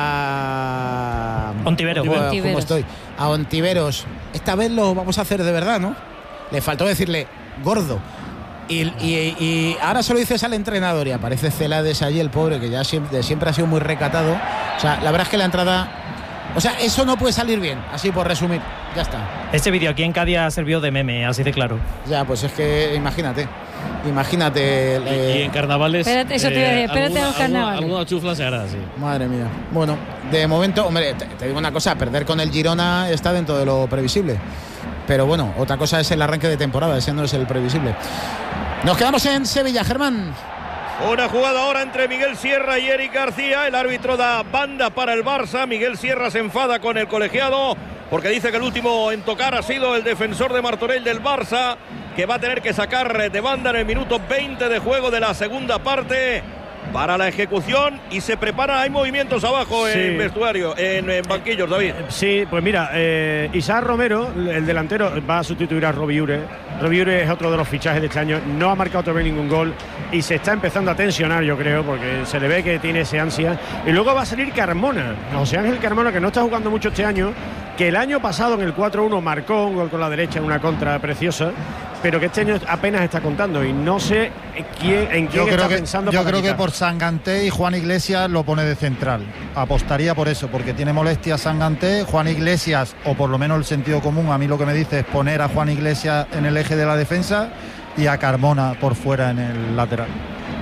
a Ontiveros, ¿cómo estoy? A Ontiveros, esta vez lo vamos a hacer de verdad, ¿no? Le faltó decirle gordo. Y ahora se lo dices al entrenador y aparece Celades allí, el pobre, que ya siempre ha sido muy recatado. O sea, la verdad es que la entrada... O sea, eso no puede salir bien, así por resumir, ya está. Este vídeo aquí en Cádiz ha servido de meme, así de claro. Ya, pues es que imagínate. Y en carnavales... Espérate, eso te iba a decir, espérate a los carnavales. Alguna chufla se hará, sí. Madre mía. Bueno, de momento, hombre, te digo una cosa, perder con el Girona está dentro de lo previsible. Pero bueno, otra cosa es el arranque de temporada, ese no es el previsible. Nos quedamos en Sevilla, Germán. Una jugada ahora entre Miguel Sierra y Eric García. El árbitro da banda para el Barça. Miguel Sierra se enfada con el colegiado porque dice que el último en tocar ha sido el defensor de Martorell del Barça, que va a tener que sacar de banda en el minuto 20 de juego de la segunda parte para la ejecución, y se prepara. Hay movimientos abajo en vestuario, en banquillos, David. Sí, pues mira, Isaac Romero, el delantero, va a sustituir a Robiure. Robiure es otro de los fichajes de este año, no ha marcado todavía ningún gol y se está empezando a tensionar, yo creo, porque se le ve que tiene ese ansia. Y luego va a salir Carmona, José Ángel Carmona, que no está jugando mucho este año, que el año pasado en el 4-1 marcó un gol con la derecha en una contra preciosa, pero que este año apenas está contando y no sé en quién está pensando. Yo creo que por Sanganté y Juan Iglesias lo pone de central. Apostaría por eso, porque tiene molestias Sanganté, Juan Iglesias, o por lo menos el sentido común, a mí lo que me dice es poner a Juan Iglesias en el eje de la defensa y a Carmona por fuera en el lateral.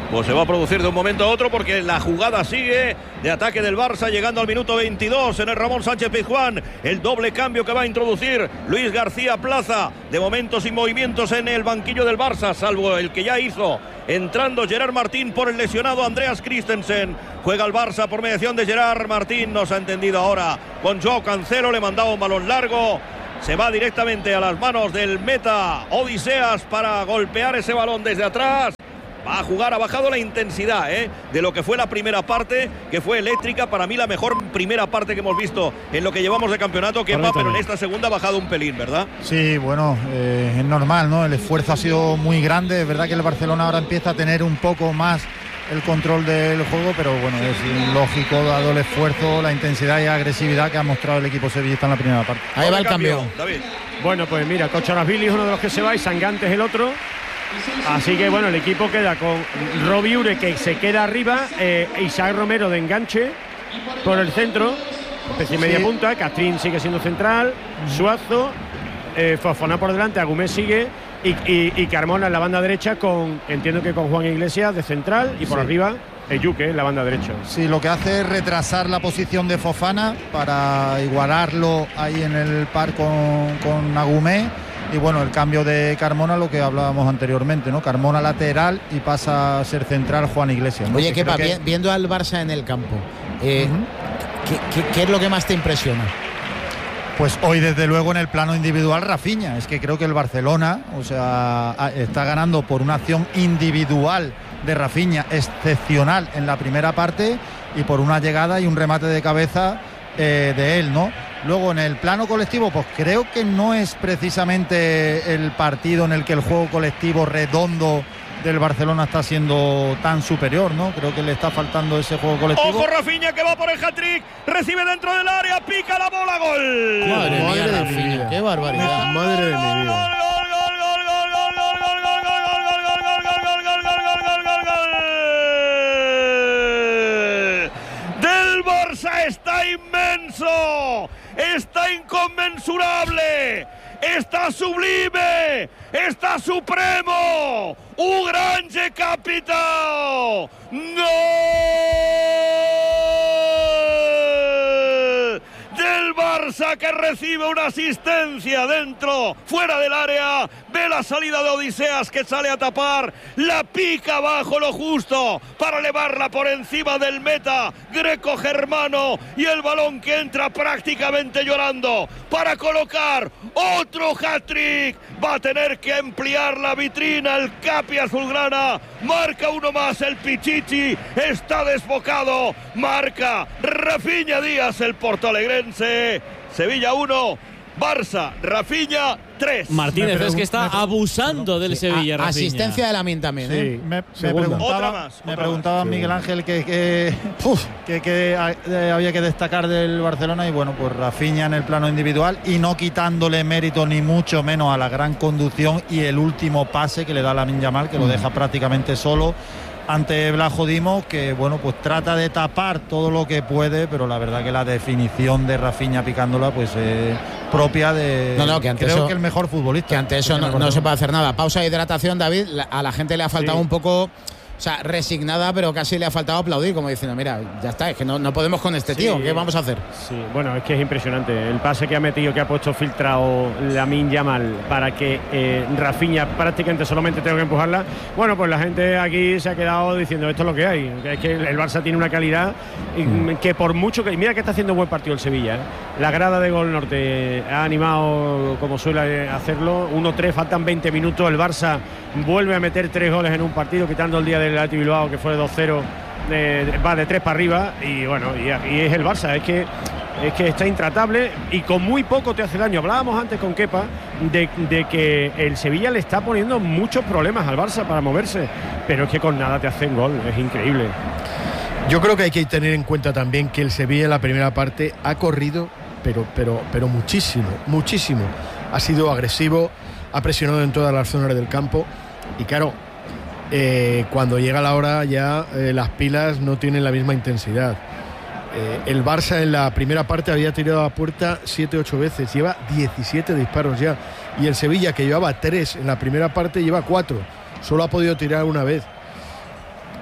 pues se va a producir de un momento a otro, porque la jugada sigue de ataque del Barça, llegando al minuto 22 en el Ramón Sánchez Pizjuán. El doble cambio que va a introducir Luis García Plaza, de momento sin movimientos en el banquillo del Barça, salvo el que ya hizo entrando Gerard Martín por el lesionado Andreas Christensen. Juega el Barça por mediación de Gerard Martín, nos ha entendido ahora con Joao Cancelo, le mandaba un balón largo, se va directamente a las manos del meta Odiseas para golpear ese balón desde atrás. Va a jugar, ha bajado la intensidad de lo que fue la primera parte, que fue eléctrica. Para mí la mejor primera parte que hemos visto en lo que llevamos de campeonato, Kepa, pero en esta segunda ha bajado un pelín, ¿verdad? Sí, bueno, es normal, ¿no? El esfuerzo ha sido muy grande. Es verdad que el Barcelona ahora empieza a tener un poco más el control del juego, pero bueno, es lógico, dado el esfuerzo, la intensidad y agresividad que ha mostrado el equipo sevillista en la primera parte. Ahí va el cambio. David. Bueno, pues mira, Cocharasvili es uno de los que se va y Sangante es el otro. Así que bueno, el equipo queda con Robbie Ure, que se queda arriba, Isaac Romero de enganche por el centro, especie media punta, Castrín sigue siendo central, Suazo, Fofana por delante, Agumé sigue y Carmona en la banda derecha, entiendo que con Juan Iglesias de central, y por arriba Eyuke en la banda derecha. Sí, lo que hace es retrasar la posición de Fofana para igualarlo ahí en el par con Agumé. Y bueno, el cambio de Carmona, lo que hablábamos anteriormente, ¿no? Carmona lateral y pasa a ser central Juan Iglesias, ¿no? Oye, Kepa, viendo al Barça en el campo, ¿qué es lo que más te impresiona? Pues hoy, desde luego, en el plano individual, Rafinha. Es que creo que el Barcelona, o sea, está ganando por una acción individual de Rafinha excepcional en la primera parte y por una llegada y un remate de cabeza de él, ¿no? Luego, en el plano colectivo, pues creo que no es precisamente el partido en el que el juego colectivo redondo del Barcelona está siendo tan superior, ¿no? Creo que le está faltando ese juego colectivo. Ojo, Rafinha, que va por el hat-trick, recibe dentro del área, pica la bola, gol. Madre mía, Rafinha, qué barbaridad. Madre de mi vida. Está inmenso, está inconmensurable, está sublime, está supremo, un grande capitao, gol del Barça, que recibe una asistencia dentro, fuera del área, ve la salida de Odiseas, que sale a tapar, la pica abajo lo justo para elevarla por encima del meta greco-germano, y el balón que entra prácticamente llorando para colocar otro hat-trick. Va a tener que ampliar la vitrina el Capi azulgrana, marca uno más el Pichichi, está desbocado, marca Rafinha Díaz, el portoalegrense. Sevilla 1, Barça, Rafinha 3. Martínez es que está abusando del Sevilla, Rafinha. Asistencia de Lamine también, ¿eh? Sí, me preguntaba Miguel Ángel que había que destacar del Barcelona, y bueno, pues Rafinha en el plano individual, y no quitándole mérito ni mucho menos a la gran conducción y el último pase que le da Lamine Yamal, que lo deja prácticamente solo ante Blajo Dimo, que bueno, pues trata de tapar todo lo que puede, pero la verdad que la definición de Rafinha picándola pues propia de que ante eso, que el mejor futbolista, que ante eso no se puede hacer nada. Pausa de hidratación, David. A la gente le ha faltado un poco, o sea, resignada, pero casi le ha faltado aplaudir, como diciendo, mira, ya está, es que no podemos con este tío, ¿qué vamos a hacer? Sí, bueno, es que es impresionante el pase que ha metido, que ha puesto filtrado Lamine Yamal para que Rafinha prácticamente solamente tenga que empujarla. Bueno, pues la gente aquí se ha quedado diciendo, esto es lo que hay, es que el Barça tiene una calidad que por mucho que... Mira que está haciendo un buen partido el Sevilla, ¿eh? La grada de Gol Norte ha animado como suele hacerlo, 1-3, faltan 20 minutos, el Barça vuelve a meter 3 goles en un partido, quitando el día del Athletic Bilbao, que fue de 2-0, va de 3 para arriba, y bueno, y es el Barça, es que está intratable y con muy poco te hace daño. Hablábamos antes con Kepa de que el Sevilla le está poniendo muchos problemas al Barça para moverse, pero es que con nada te hacen gol, es increíble. Yo creo que hay que tener en cuenta también que el Sevilla en la primera parte ha corrido, pero muchísimo. Ha sido agresivo, ha presionado en todas las zonas del campo, y claro, cuando llega la hora ya las pilas no tienen la misma intensidad. El Barça en la primera parte había tirado a puerta 7-8 veces, lleva 17 disparos ya, y el Sevilla, que llevaba 3 en la primera parte, lleva 4, solo ha podido tirar una vez.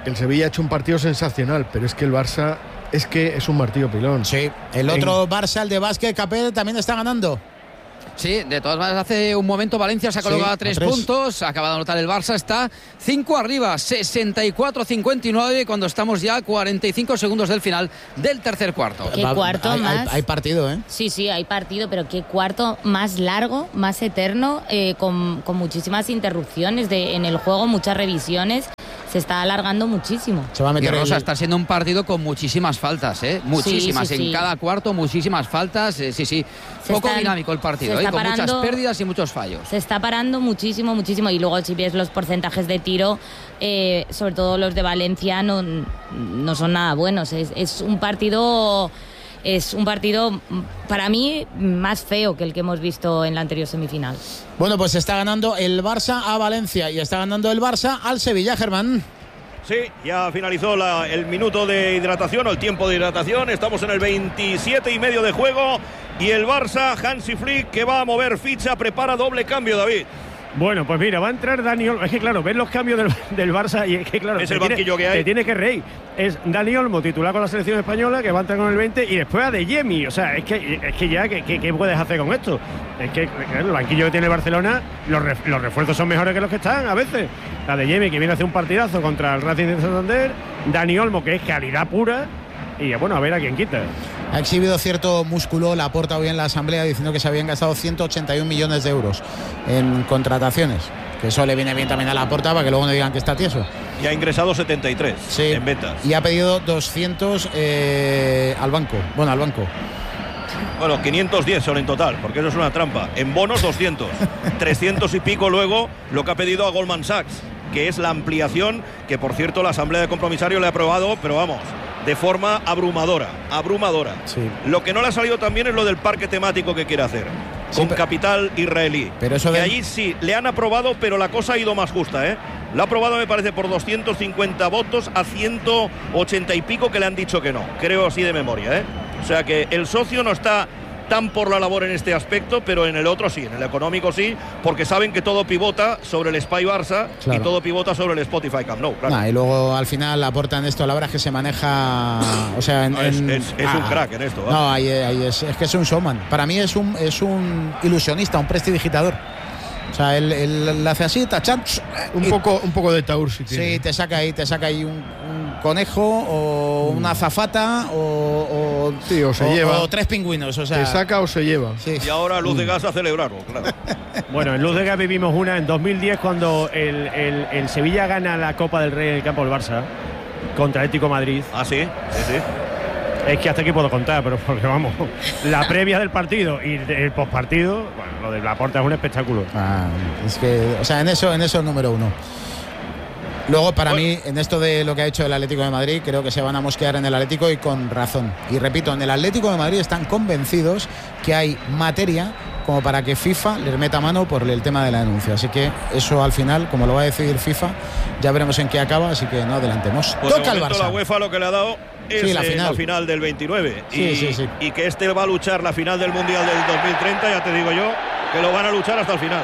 el Sevilla ha hecho un partido sensacional, pero es que el Barça es un martillo pilón. Sí, el otro Barça, el de Vázquez Capel, también está ganando. Sí, de todas maneras, hace un momento Valencia se ha colocado a 3 puntos, ha acabado de anotar el Barça, está 5 arriba, 64-59, cuando estamos ya a 45 segundos del final del tercer cuarto. ¿Qué cuarto más? Hay partido, ¿eh? Sí, hay partido, pero qué cuarto más largo, más eterno, con muchísimas interrupciones en el juego, muchas revisiones. Se está alargando muchísimo. Se va a meter está siendo un partido con muchísimas faltas, muchísimas. En cada cuarto, muchísimas faltas. Poco dinámico el partido, con muchas pérdidas y muchos fallos. Se está parando muchísimo. Y luego, si ves los porcentajes de tiro, sobre todo los de Valencia, no son nada buenos. Es un partido para mí más feo que el que hemos visto en la anterior semifinal. Bueno, pues está ganando el Barça a Valencia y está ganando el Barça al Sevilla, Germán. Sí, ya finalizó el minuto de hidratación o el tiempo de hidratación. Estamos en el 27,5 de juego y el Barça, Hansi Flick, que va a mover ficha, prepara doble cambio, David. Bueno, pues mira, va a entrar Dani Olmo. Es que claro, ves los cambios del Barça y es que claro, es el banquillo que hay. Te tiene que reír. Es Dani Olmo, titular con la selección española, que va a entrar con el 20 y después a Adeyemi. O sea, es que ya, ¿qué puedes hacer con esto? Es que el banquillo que tiene Barcelona, los refuerzos son mejores que los que están a veces. Adeyemi, que viene a hacer un partidazo contra el Racing de Santander. Dani Olmo, que es calidad pura. Y bueno, a ver a quién quita. Ha exhibido cierto músculo Laporta hoy en la asamblea diciendo que se habían gastado 181 millones de euros en contrataciones. Que eso le viene bien también a Laporta para que luego no digan que está tieso. Y ha ingresado 73 en ventas. Y ha pedido 200 al banco. Bueno, 510 son en total, porque eso es una trampa. En bonos 200. 300 y pico luego lo que ha pedido a Goldman Sachs, que es la ampliación, que por cierto la asamblea de compromisarios le ha aprobado, pero vamos, de forma abrumadora. Sí. Lo que no le ha salido también es lo del parque temático que quiere hacer, con capital israelí. Pero eso que allí sí, le han aprobado, pero la cosa ha ido más justa, ¿eh? Lo ha aprobado, me parece, por 250 votos a 180 y pico que le han dicho que no. Creo así de memoria, ¿eh? O sea que el socio no está tan por la labor en este aspecto, pero en el otro sí, en el económico sí, porque saben que todo pivota sobre el Spy Barça y todo pivota sobre el Spotify Camp Nou. Claro. Y luego al final aportan esto, la verdad es que se maneja, o sea, es un crack en esto. No, ahí es que es un showman. Para mí es un ilusionista, un prestidigitador. O sea, él hace así, tachan, un poco de taur si tiene. Sí, te saca ahí un conejo o una azafata o se lleva. O 3 pingüinos, o sea. Te saca o se lleva. Sí. Y ahora Luz de Gas a celebrarlo, claro. Bueno, en Luz de Gas vivimos una en 2010 cuando el Sevilla gana la Copa del Rey en el campo del Barça contra Atlético de Madrid. Ah, sí. Es que hasta aquí puedo contar, pero porque vamos, la previa del partido y el postpartido, bueno, lo de Laporta es un espectáculo. Es que, o sea, en eso número uno. Luego, para mí, en esto de lo que ha hecho el Atlético de Madrid, creo que se van a mosquear en el Atlético y con razón. Y repito, en el Atlético de Madrid están convencidos que hay materia como para que FIFA les meta mano por el tema de la denuncia. Así que eso al final, como lo va a decidir FIFA, ya veremos en qué acaba, así que no adelantemos. Pues toca el Barça. La UEFA lo que le ha dado es la final del 29 y que este va a luchar la final del Mundial del 2030, ya te digo yo que lo van a luchar hasta el final.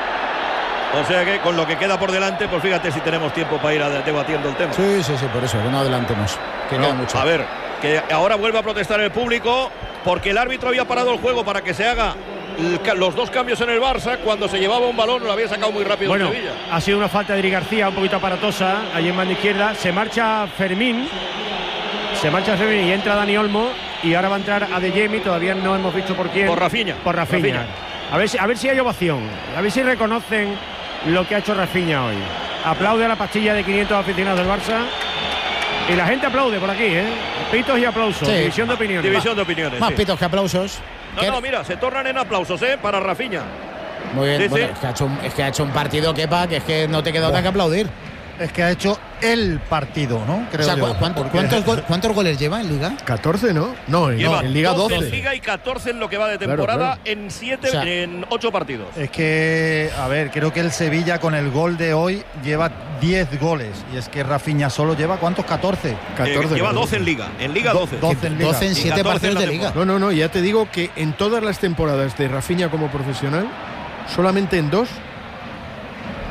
O sea que con lo que queda por delante, pues fíjate si tenemos tiempo para ir debatiendo el tema. Sí, por eso, que no adelantemos, que queda mucho. A ver, que ahora vuelve a protestar el público porque el árbitro había parado el juego para que se haga los 2 cambios en el Barça. Cuando se llevaba un balón lo había sacado muy rápido en Sevilla. Ha sido una falta de Eric García un poquito aparatosa allí en banda izquierda. Se marcha Fermín y entra Dani Olmo y ahora va a entrar Adeyemi, todavía no hemos visto por quién. Por Rafinha. A ver si hay ovación, a ver si reconocen lo que ha hecho Rafinha hoy. Aplaude a la pastilla de 500 aficionados del Barça y la gente aplaude por aquí, pitos y aplausos. Sí. División de opiniones. Más pitos que aplausos. No, mira, se tornan en aplausos, para Rafinha. Muy bien, bueno, es que ha hecho un partido que es que no te queda otra que aplaudir. Es que ha hecho el partido, ¿no? Creo, o sea, yo. ¿Cuántos goles lleva en Liga? 14, ¿no? No, en Liga 12. En Liga y 14 en lo que va de temporada, claro. En 8 partidos. Es que, a ver, creo que el Sevilla con el gol de hoy lleva 10 goles. Y es que Rafinha solo lleva, ¿cuántos? 14. Lleva 12 en Liga. En Liga 12. 12 en 7 partidos de Liga. No, ya te digo que en todas las temporadas de Rafinha como profesional, solamente en 2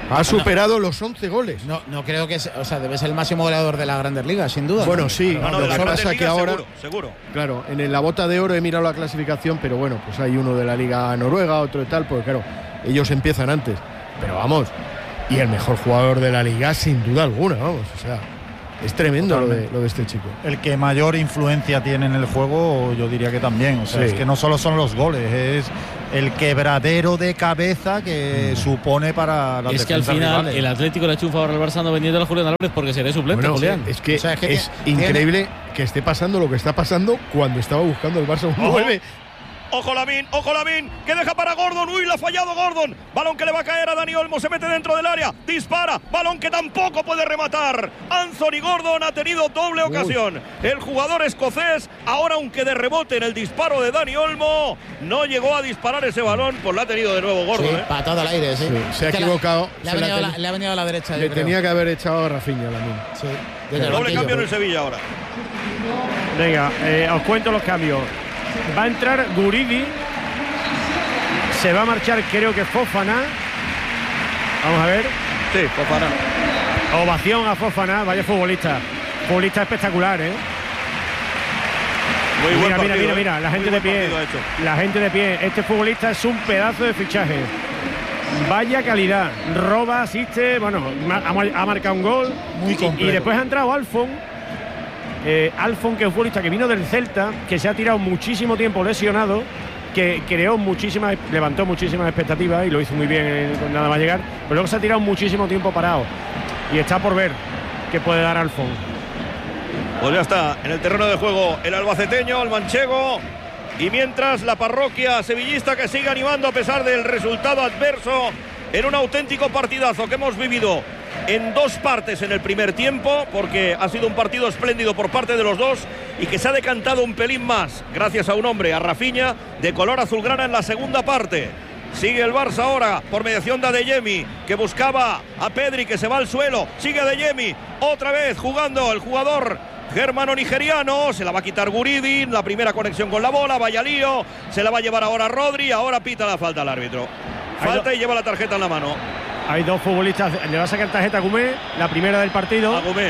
Ha superado los 11 goles. No creo que o sea, debe ser el máximo goleador de la Grandes Ligas, sin duda. Bueno, sí, lo que pasa es que ahora seguro. Claro, en la bota de oro he mirado la clasificación, pero bueno, pues hay uno de la Liga Noruega, otro de tal, porque claro, ellos empiezan antes. Pero vamos, y el mejor jugador de la liga sin duda alguna, vamos, o sea, es tremendo lo de este chico. El que mayor influencia tiene en el juego, yo diría que también. O sea, es que no solo son los goles, es el quebradero de cabeza que supone para las defensas. Es que al final rivales. el Atlético le ha hecho un favor al Barça no vendiendo a Julián Álvarez porque será suplente, Julián. Es que, es increíble que esté pasando lo que está pasando cuando estaba buscando el Barça un 9. Ojo Lamin, que deja para Gordon. Uy, la ha fallado Gordon. Balón que le va a caer a Dani Olmo, se mete dentro del área, dispara, balón que tampoco puede rematar. Anthony Gordon ha tenido doble ocasión. El jugador escocés, ahora aunque de rebote en el disparo de Dani Olmo, no llegó a disparar ese balón, pues lo ha tenido de nuevo Gordon. Sí, patada al aire, sí. Se ha equivocado. Le ha venido a la derecha. Le tenía que haber echado a Rafinha Lamin. Sí. Doble cambio en el Sevilla ahora. Venga, os cuento los cambios. Va a entrar Guridi. Se va a marchar, creo que Fofana. Vamos a ver. Sí, Fofana. Ovación a Fofana. Vaya futbolista. Futbolista espectacular, ¿eh? Muy buen partido, mira. La gente de pie. La gente de pie. Este futbolista es un pedazo de fichaje. Vaya calidad. Roba, asiste. Bueno, ha marcado un gol. Muy completo. Y después ha entrado Alfon. Alfon, que es un futbolista que vino del Celta, que se ha tirado muchísimo tiempo lesionado, que levantó muchísimas expectativas y lo hizo muy bien con nada más llegar, pero luego se ha tirado muchísimo tiempo parado y está por ver qué puede dar Alfon. Pues ya está en el terreno de juego el albaceteño, el manchego, y mientras la parroquia sevillista que sigue animando a pesar del resultado adverso en un auténtico partidazo que hemos vivido en dos partes en el primer tiempo, porque ha sido un partido espléndido por parte de los dos y que se ha decantado un pelín más gracias a un hombre, a Rafinha, de color azulgrana en la segunda parte. Sigue el Barça ahora por mediación de Adeyemi, que buscaba a Pedri, que se va al suelo. Sigue Adeyemi, otra vez jugando el jugador germano-nigeriano. Se la va a quitar Guridi, la primera conexión con la bola, vaya lío. Se la va a llevar ahora Rodri, ahora pita la falta al árbitro. Falta y lleva la tarjeta en la mano. Hay dos futbolistas, le va a sacar tarjeta a Gumé, la primera del partido. A Gumé.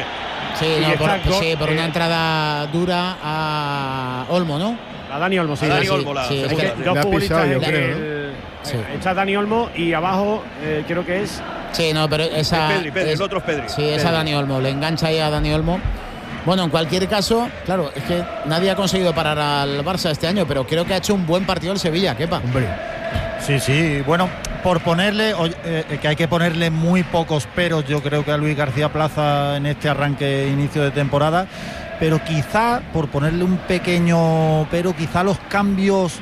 Sí, por una entrada dura a Olmo, ¿no? A Dani Olmo, sí. A Dani Olmo, dos futbolistas, yo creo, está Dani Olmo y abajo creo que es... Sí, no, pero esa... Pedri, el otro es Pedri. Sí, es a Dani Olmo, le engancha ahí a Dani Olmo. Bueno, en cualquier caso, claro, es que nadie ha conseguido parar al Barça este año, pero creo que ha hecho un buen partido el Sevilla, Kepa. Hombre. Sí, bueno, por ponerle, que hay que ponerle muy pocos peros, yo creo que a Luis García Plaza en este arranque, inicio de temporada, pero quizá, por ponerle un pequeño pero, quizá los cambios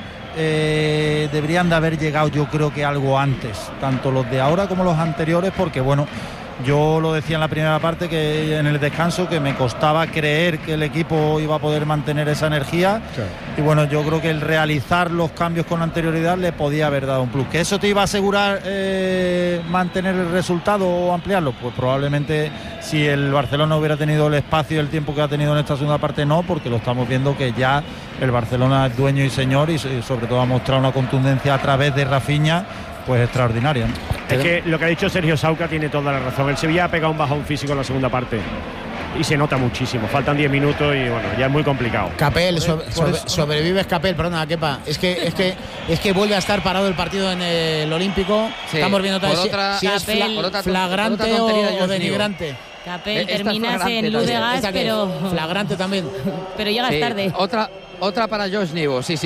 deberían de haber llegado, yo creo que algo antes, tanto los de ahora como los anteriores, porque bueno, yo lo decía en la primera parte, que en el descanso, que me costaba creer que el equipo iba a poder mantener esa energía. Claro. Y bueno, yo creo que el realizar los cambios con anterioridad le podía haber dado un plus. ¿Que eso te iba a asegurar mantener el resultado o ampliarlo? Pues probablemente, si el Barcelona hubiera tenido el espacio y el tiempo que ha tenido en esta segunda parte, no, porque lo estamos viendo que ya el Barcelona es dueño y señor, y sobre todo ha mostrado una contundencia a través de Rafinha pues extraordinaria. Es que lo que ha dicho Sergio Sauca tiene toda la razón. El Sevilla ha pegado un bajón físico en la segunda parte y se nota muchísimo. Faltan 10 minutos y bueno, ya es muy complicado. Capel, sobrevives Capel, perdona, Kepa. Es que vuelve a estar parado el partido en el Olímpico. Sí. Estamos viendo si es flagrante o denigrante. Capel, terminas en luz de gas, pero flagrante también. Pero llegas tarde. Otra para Josh Nivo, sí.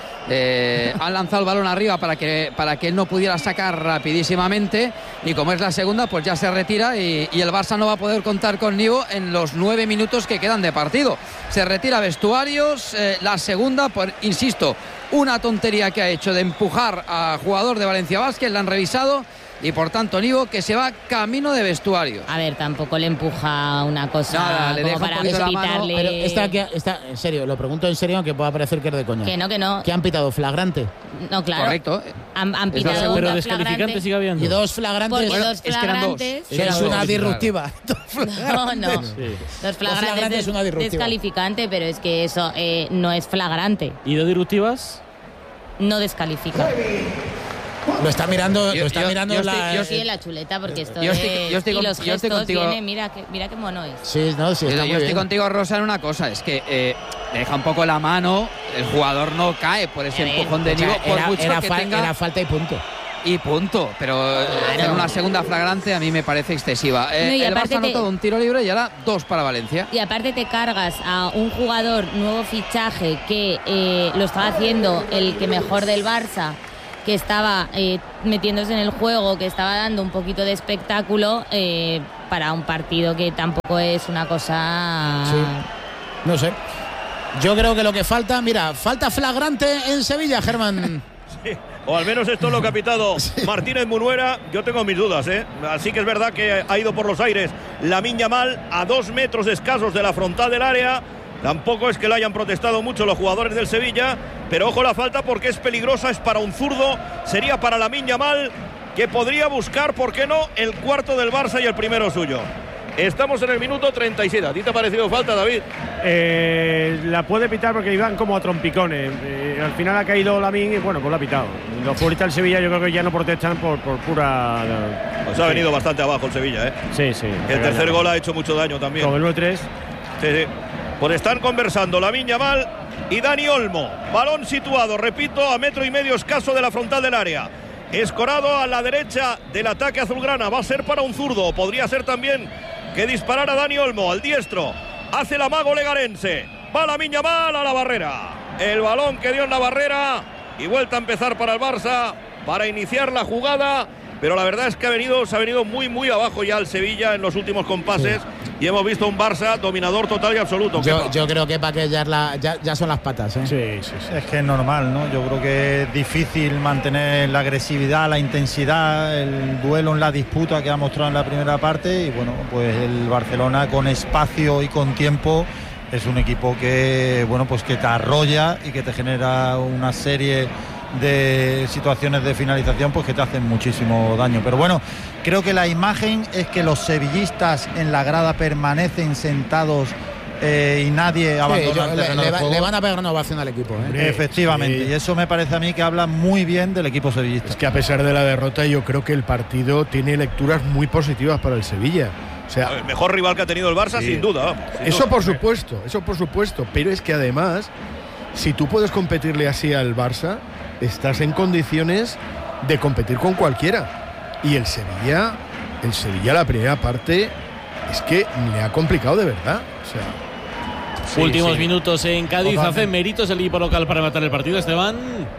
Han lanzado el balón arriba para que él no pudiera sacar rapidísimamente, y como es la segunda, pues ya se retira y el Barça no va a poder contar con Nivo en los 9 minutos que quedan de partido. Se retira a vestuarios, la segunda, insisto, una tontería que ha hecho de empujar a jugador de Valencia Basket, la han revisado. Y por tanto Nivo, que se va camino de vestuario. A ver, tampoco le empuja una cosa. Nada, le como deja para pitarle. Pero está en serio, lo pregunto en serio, aunque pueda parecer que es de coña. Que no. ¿Qué han pitado? ¿Flagrante? No, claro. Correcto. Han pitado pero descalificante sigue habiendo. Y dos flagrantes. Porque dos flagrantes. Es una disruptiva. No. Sí. Dos flagrantes es una disruptiva. Descalificante, pero es que eso no es flagrante. ¿Y dos disruptivas? No descalifica. Lo está mirando, yo estoy en la chuleta porque esto yo estoy contigo. Mira qué mono es. Sí, no, sí, está yo estoy contigo, Rosa, en una cosa, es que deja un poco la mano, el jugador no cae por ese empujón de Nico, por mucho que tenga... Era falta y punto. Y punto, pero en una segunda flagrante a mí me parece excesiva. No, y el aparte Barça ha anotado un tiro libre y ahora 2 para Valencia. Y aparte te cargas a un jugador nuevo fichaje que lo estaba haciendo el que mejor del Barça, que estaba metiéndose en el juego, que estaba dando un poquito de espectáculo para un partido que tampoco es una cosa... Sí. No sé. Yo creo que lo que falta, mira, falta flagrante en Sevilla, Germán. Sí. O al menos esto es lo que ha pitado Martínez Munuera. Yo tengo mis dudas, ¿eh? Así que es verdad que ha ido por los aires Lamine Yamal a 2 metros escasos de la frontal del área. Tampoco es que lo hayan protestado mucho los jugadores del Sevilla, pero ojo la falta porque es peligrosa, es para un zurdo, sería para Lamine Yamal, que podría buscar, ¿por qué no?, el cuarto del Barça y el primero suyo. Estamos en el minuto 37. ¿A ti te ha parecido falta, David? La puede pitar porque iban como a trompicones. Al final ha caído Lamine y bueno, pues lo ha pitado. Los futbolistas del Sevilla yo creo que ya no protestan por pura... Pues ha venido bastante abajo el Sevilla, ¿eh? Sí, sí. El tercer gol ha hecho mucho daño también. Con el 9-3. Sí. Pues están conversando Lamine Yamal y Dani Olmo. Balón situado, repito, a 1,5 metros escaso de la frontal del área. Escorado a la derecha del ataque azulgrana. Va a ser para un zurdo. Podría ser también que disparara Dani Olmo al diestro. Hace el amago legarense. Va Lamine Yamal a la barrera. El balón que dio en la barrera. Y vuelta a empezar para el Barça para iniciar la jugada. Pero la verdad es que se ha venido muy, muy abajo ya el Sevilla en los últimos compases. Sí. Y hemos visto un Barça dominador total y absoluto. Yo creo que para que ya son las patas, ¿eh? Sí. Es que es normal, ¿no? Yo creo que es difícil mantener la agresividad, la intensidad, el duelo en la disputa que ha mostrado en la primera parte. Y bueno, pues el Barcelona con espacio y con tiempo es un equipo que, bueno, pues que te arrolla y que te genera una serie de situaciones de finalización pues que te hacen muchísimo daño. Pero bueno, creo que la imagen es que los sevillistas en la grada permanecen sentados y nadie abandona el terreno de juego. Le van a pegar una ovación al equipo, ¿eh? Efectivamente, y eso me parece a mí que habla muy bien del equipo sevillista. Es que a pesar de la derrota yo creo que el partido tiene lecturas muy positivas para el Sevilla. O sea, el mejor rival que ha tenido el Barça, sin duda. Eso por supuesto, pero es que además, si tú puedes competirle así al Barça, estás en condiciones de competir con cualquiera. Y el Sevilla la primera parte es que le ha complicado de verdad. O sea, últimos minutos en Cádiz. Hace méritos el equipo local para matar el partido, Esteban.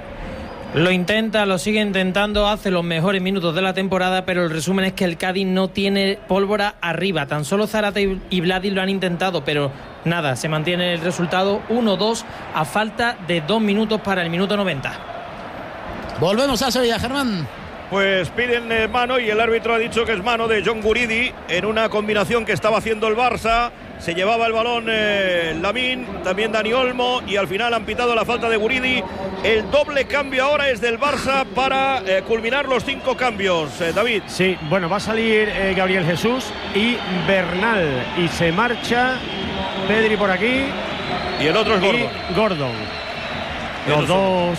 Lo intenta, lo sigue intentando, hace los mejores minutos de la temporada, pero el resumen es que el Cádiz no tiene pólvora arriba. Tan solo Zarate y Vladi lo han intentado, pero nada, se mantiene el resultado 1-2 a falta de 2 minutos para el minuto 90. Volvemos a Sevilla, Germán. Pues piden mano y el árbitro ha dicho que es mano de John Guridi en una combinación que estaba haciendo el Barça. Se llevaba el balón Lamine, también Dani Olmo, y al final han pitado la falta de Guridi. El doble cambio ahora es del Barça para culminar los 5 cambios. David. Sí, bueno, va a salir Gabriel Jesús y Bernal, y se marcha Pedri por aquí. Y el otro es Gordon. Gordon. Los dos.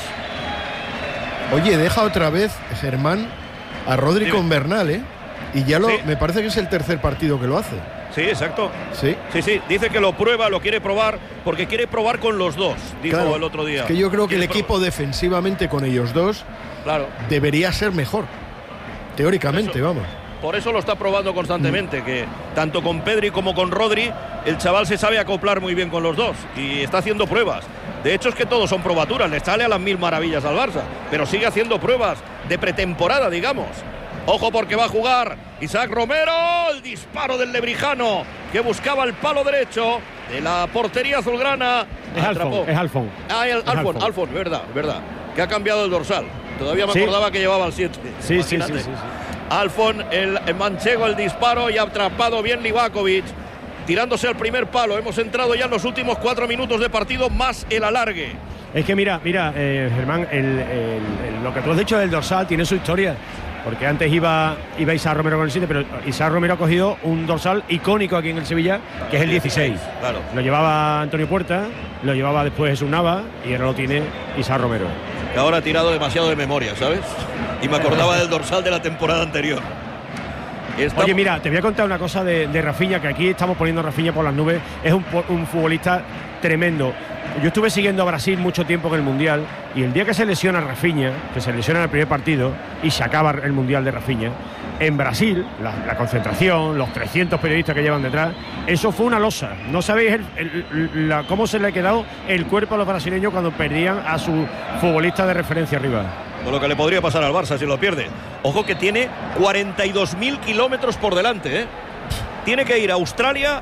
Oye, deja otra vez, Germán, a Rodri con Bernal, ¿eh? Y ya me parece que es el tercer partido que lo hace. Sí, exacto. Sí. Dice que lo prueba, lo quiere probar, porque quiere probar con los dos, dijo el otro día. Es que yo creo que el equipo defensivamente con ellos dos debería ser mejor. Teóricamente, vamos. Por eso lo está probando constantemente, que tanto con Pedri como con Rodri, el chaval se sabe acoplar muy bien con los dos y está haciendo pruebas. De hecho es que todos son probaturas, le sale a las 1000 maravillas al Barça, pero sigue haciendo pruebas de pretemporada, digamos. Ojo porque va a jugar Isaac Romero, el disparo del lebrijano que buscaba el palo derecho de la portería azulgrana. Es Alfon. Alfon, verdad, que ha cambiado el dorsal. Todavía me acordaba que llevaba el 7. Sí. Alfon, el manchego, el disparo, y ha atrapado bien Livakovic, tirándose al primer palo. Hemos entrado ya en los últimos 4 minutos de partido, más el alargue. Es que mira, Germán, lo que tú has dicho del dorsal tiene su historia. Porque antes iba Isaac Romero con el 7, pero Isaac Romero ha cogido un dorsal icónico aquí en el Sevilla, que es el 16. Claro. Lo llevaba Antonio Puerta, lo llevaba después Jesús Nava y ahora lo tiene Isaac Romero. Que ahora ha tirado demasiado de memoria, ¿sabes? y me acordaba del dorsal de la temporada anterior. Oye, mira, te voy a contar una cosa de Rafinha, que aquí estamos poniendo a Rafinha por las nubes. Es un futbolista tremendo. Yo estuve siguiendo a Brasil mucho tiempo en el Mundial, y el día que se lesiona Rafinha, que se lesiona en el primer partido y se acaba el Mundial de Rafinha, en Brasil, la concentración, los 300 periodistas que llevan detrás, eso fue una losa. No sabéis cómo se le ha quedado el cuerpo a los brasileños cuando perdían a su futbolista de referencia arriba. Con lo que le podría pasar al Barça si lo pierde. Ojo que tiene 42.000 kilómetros por delante, ¿eh? Tiene que ir a Australia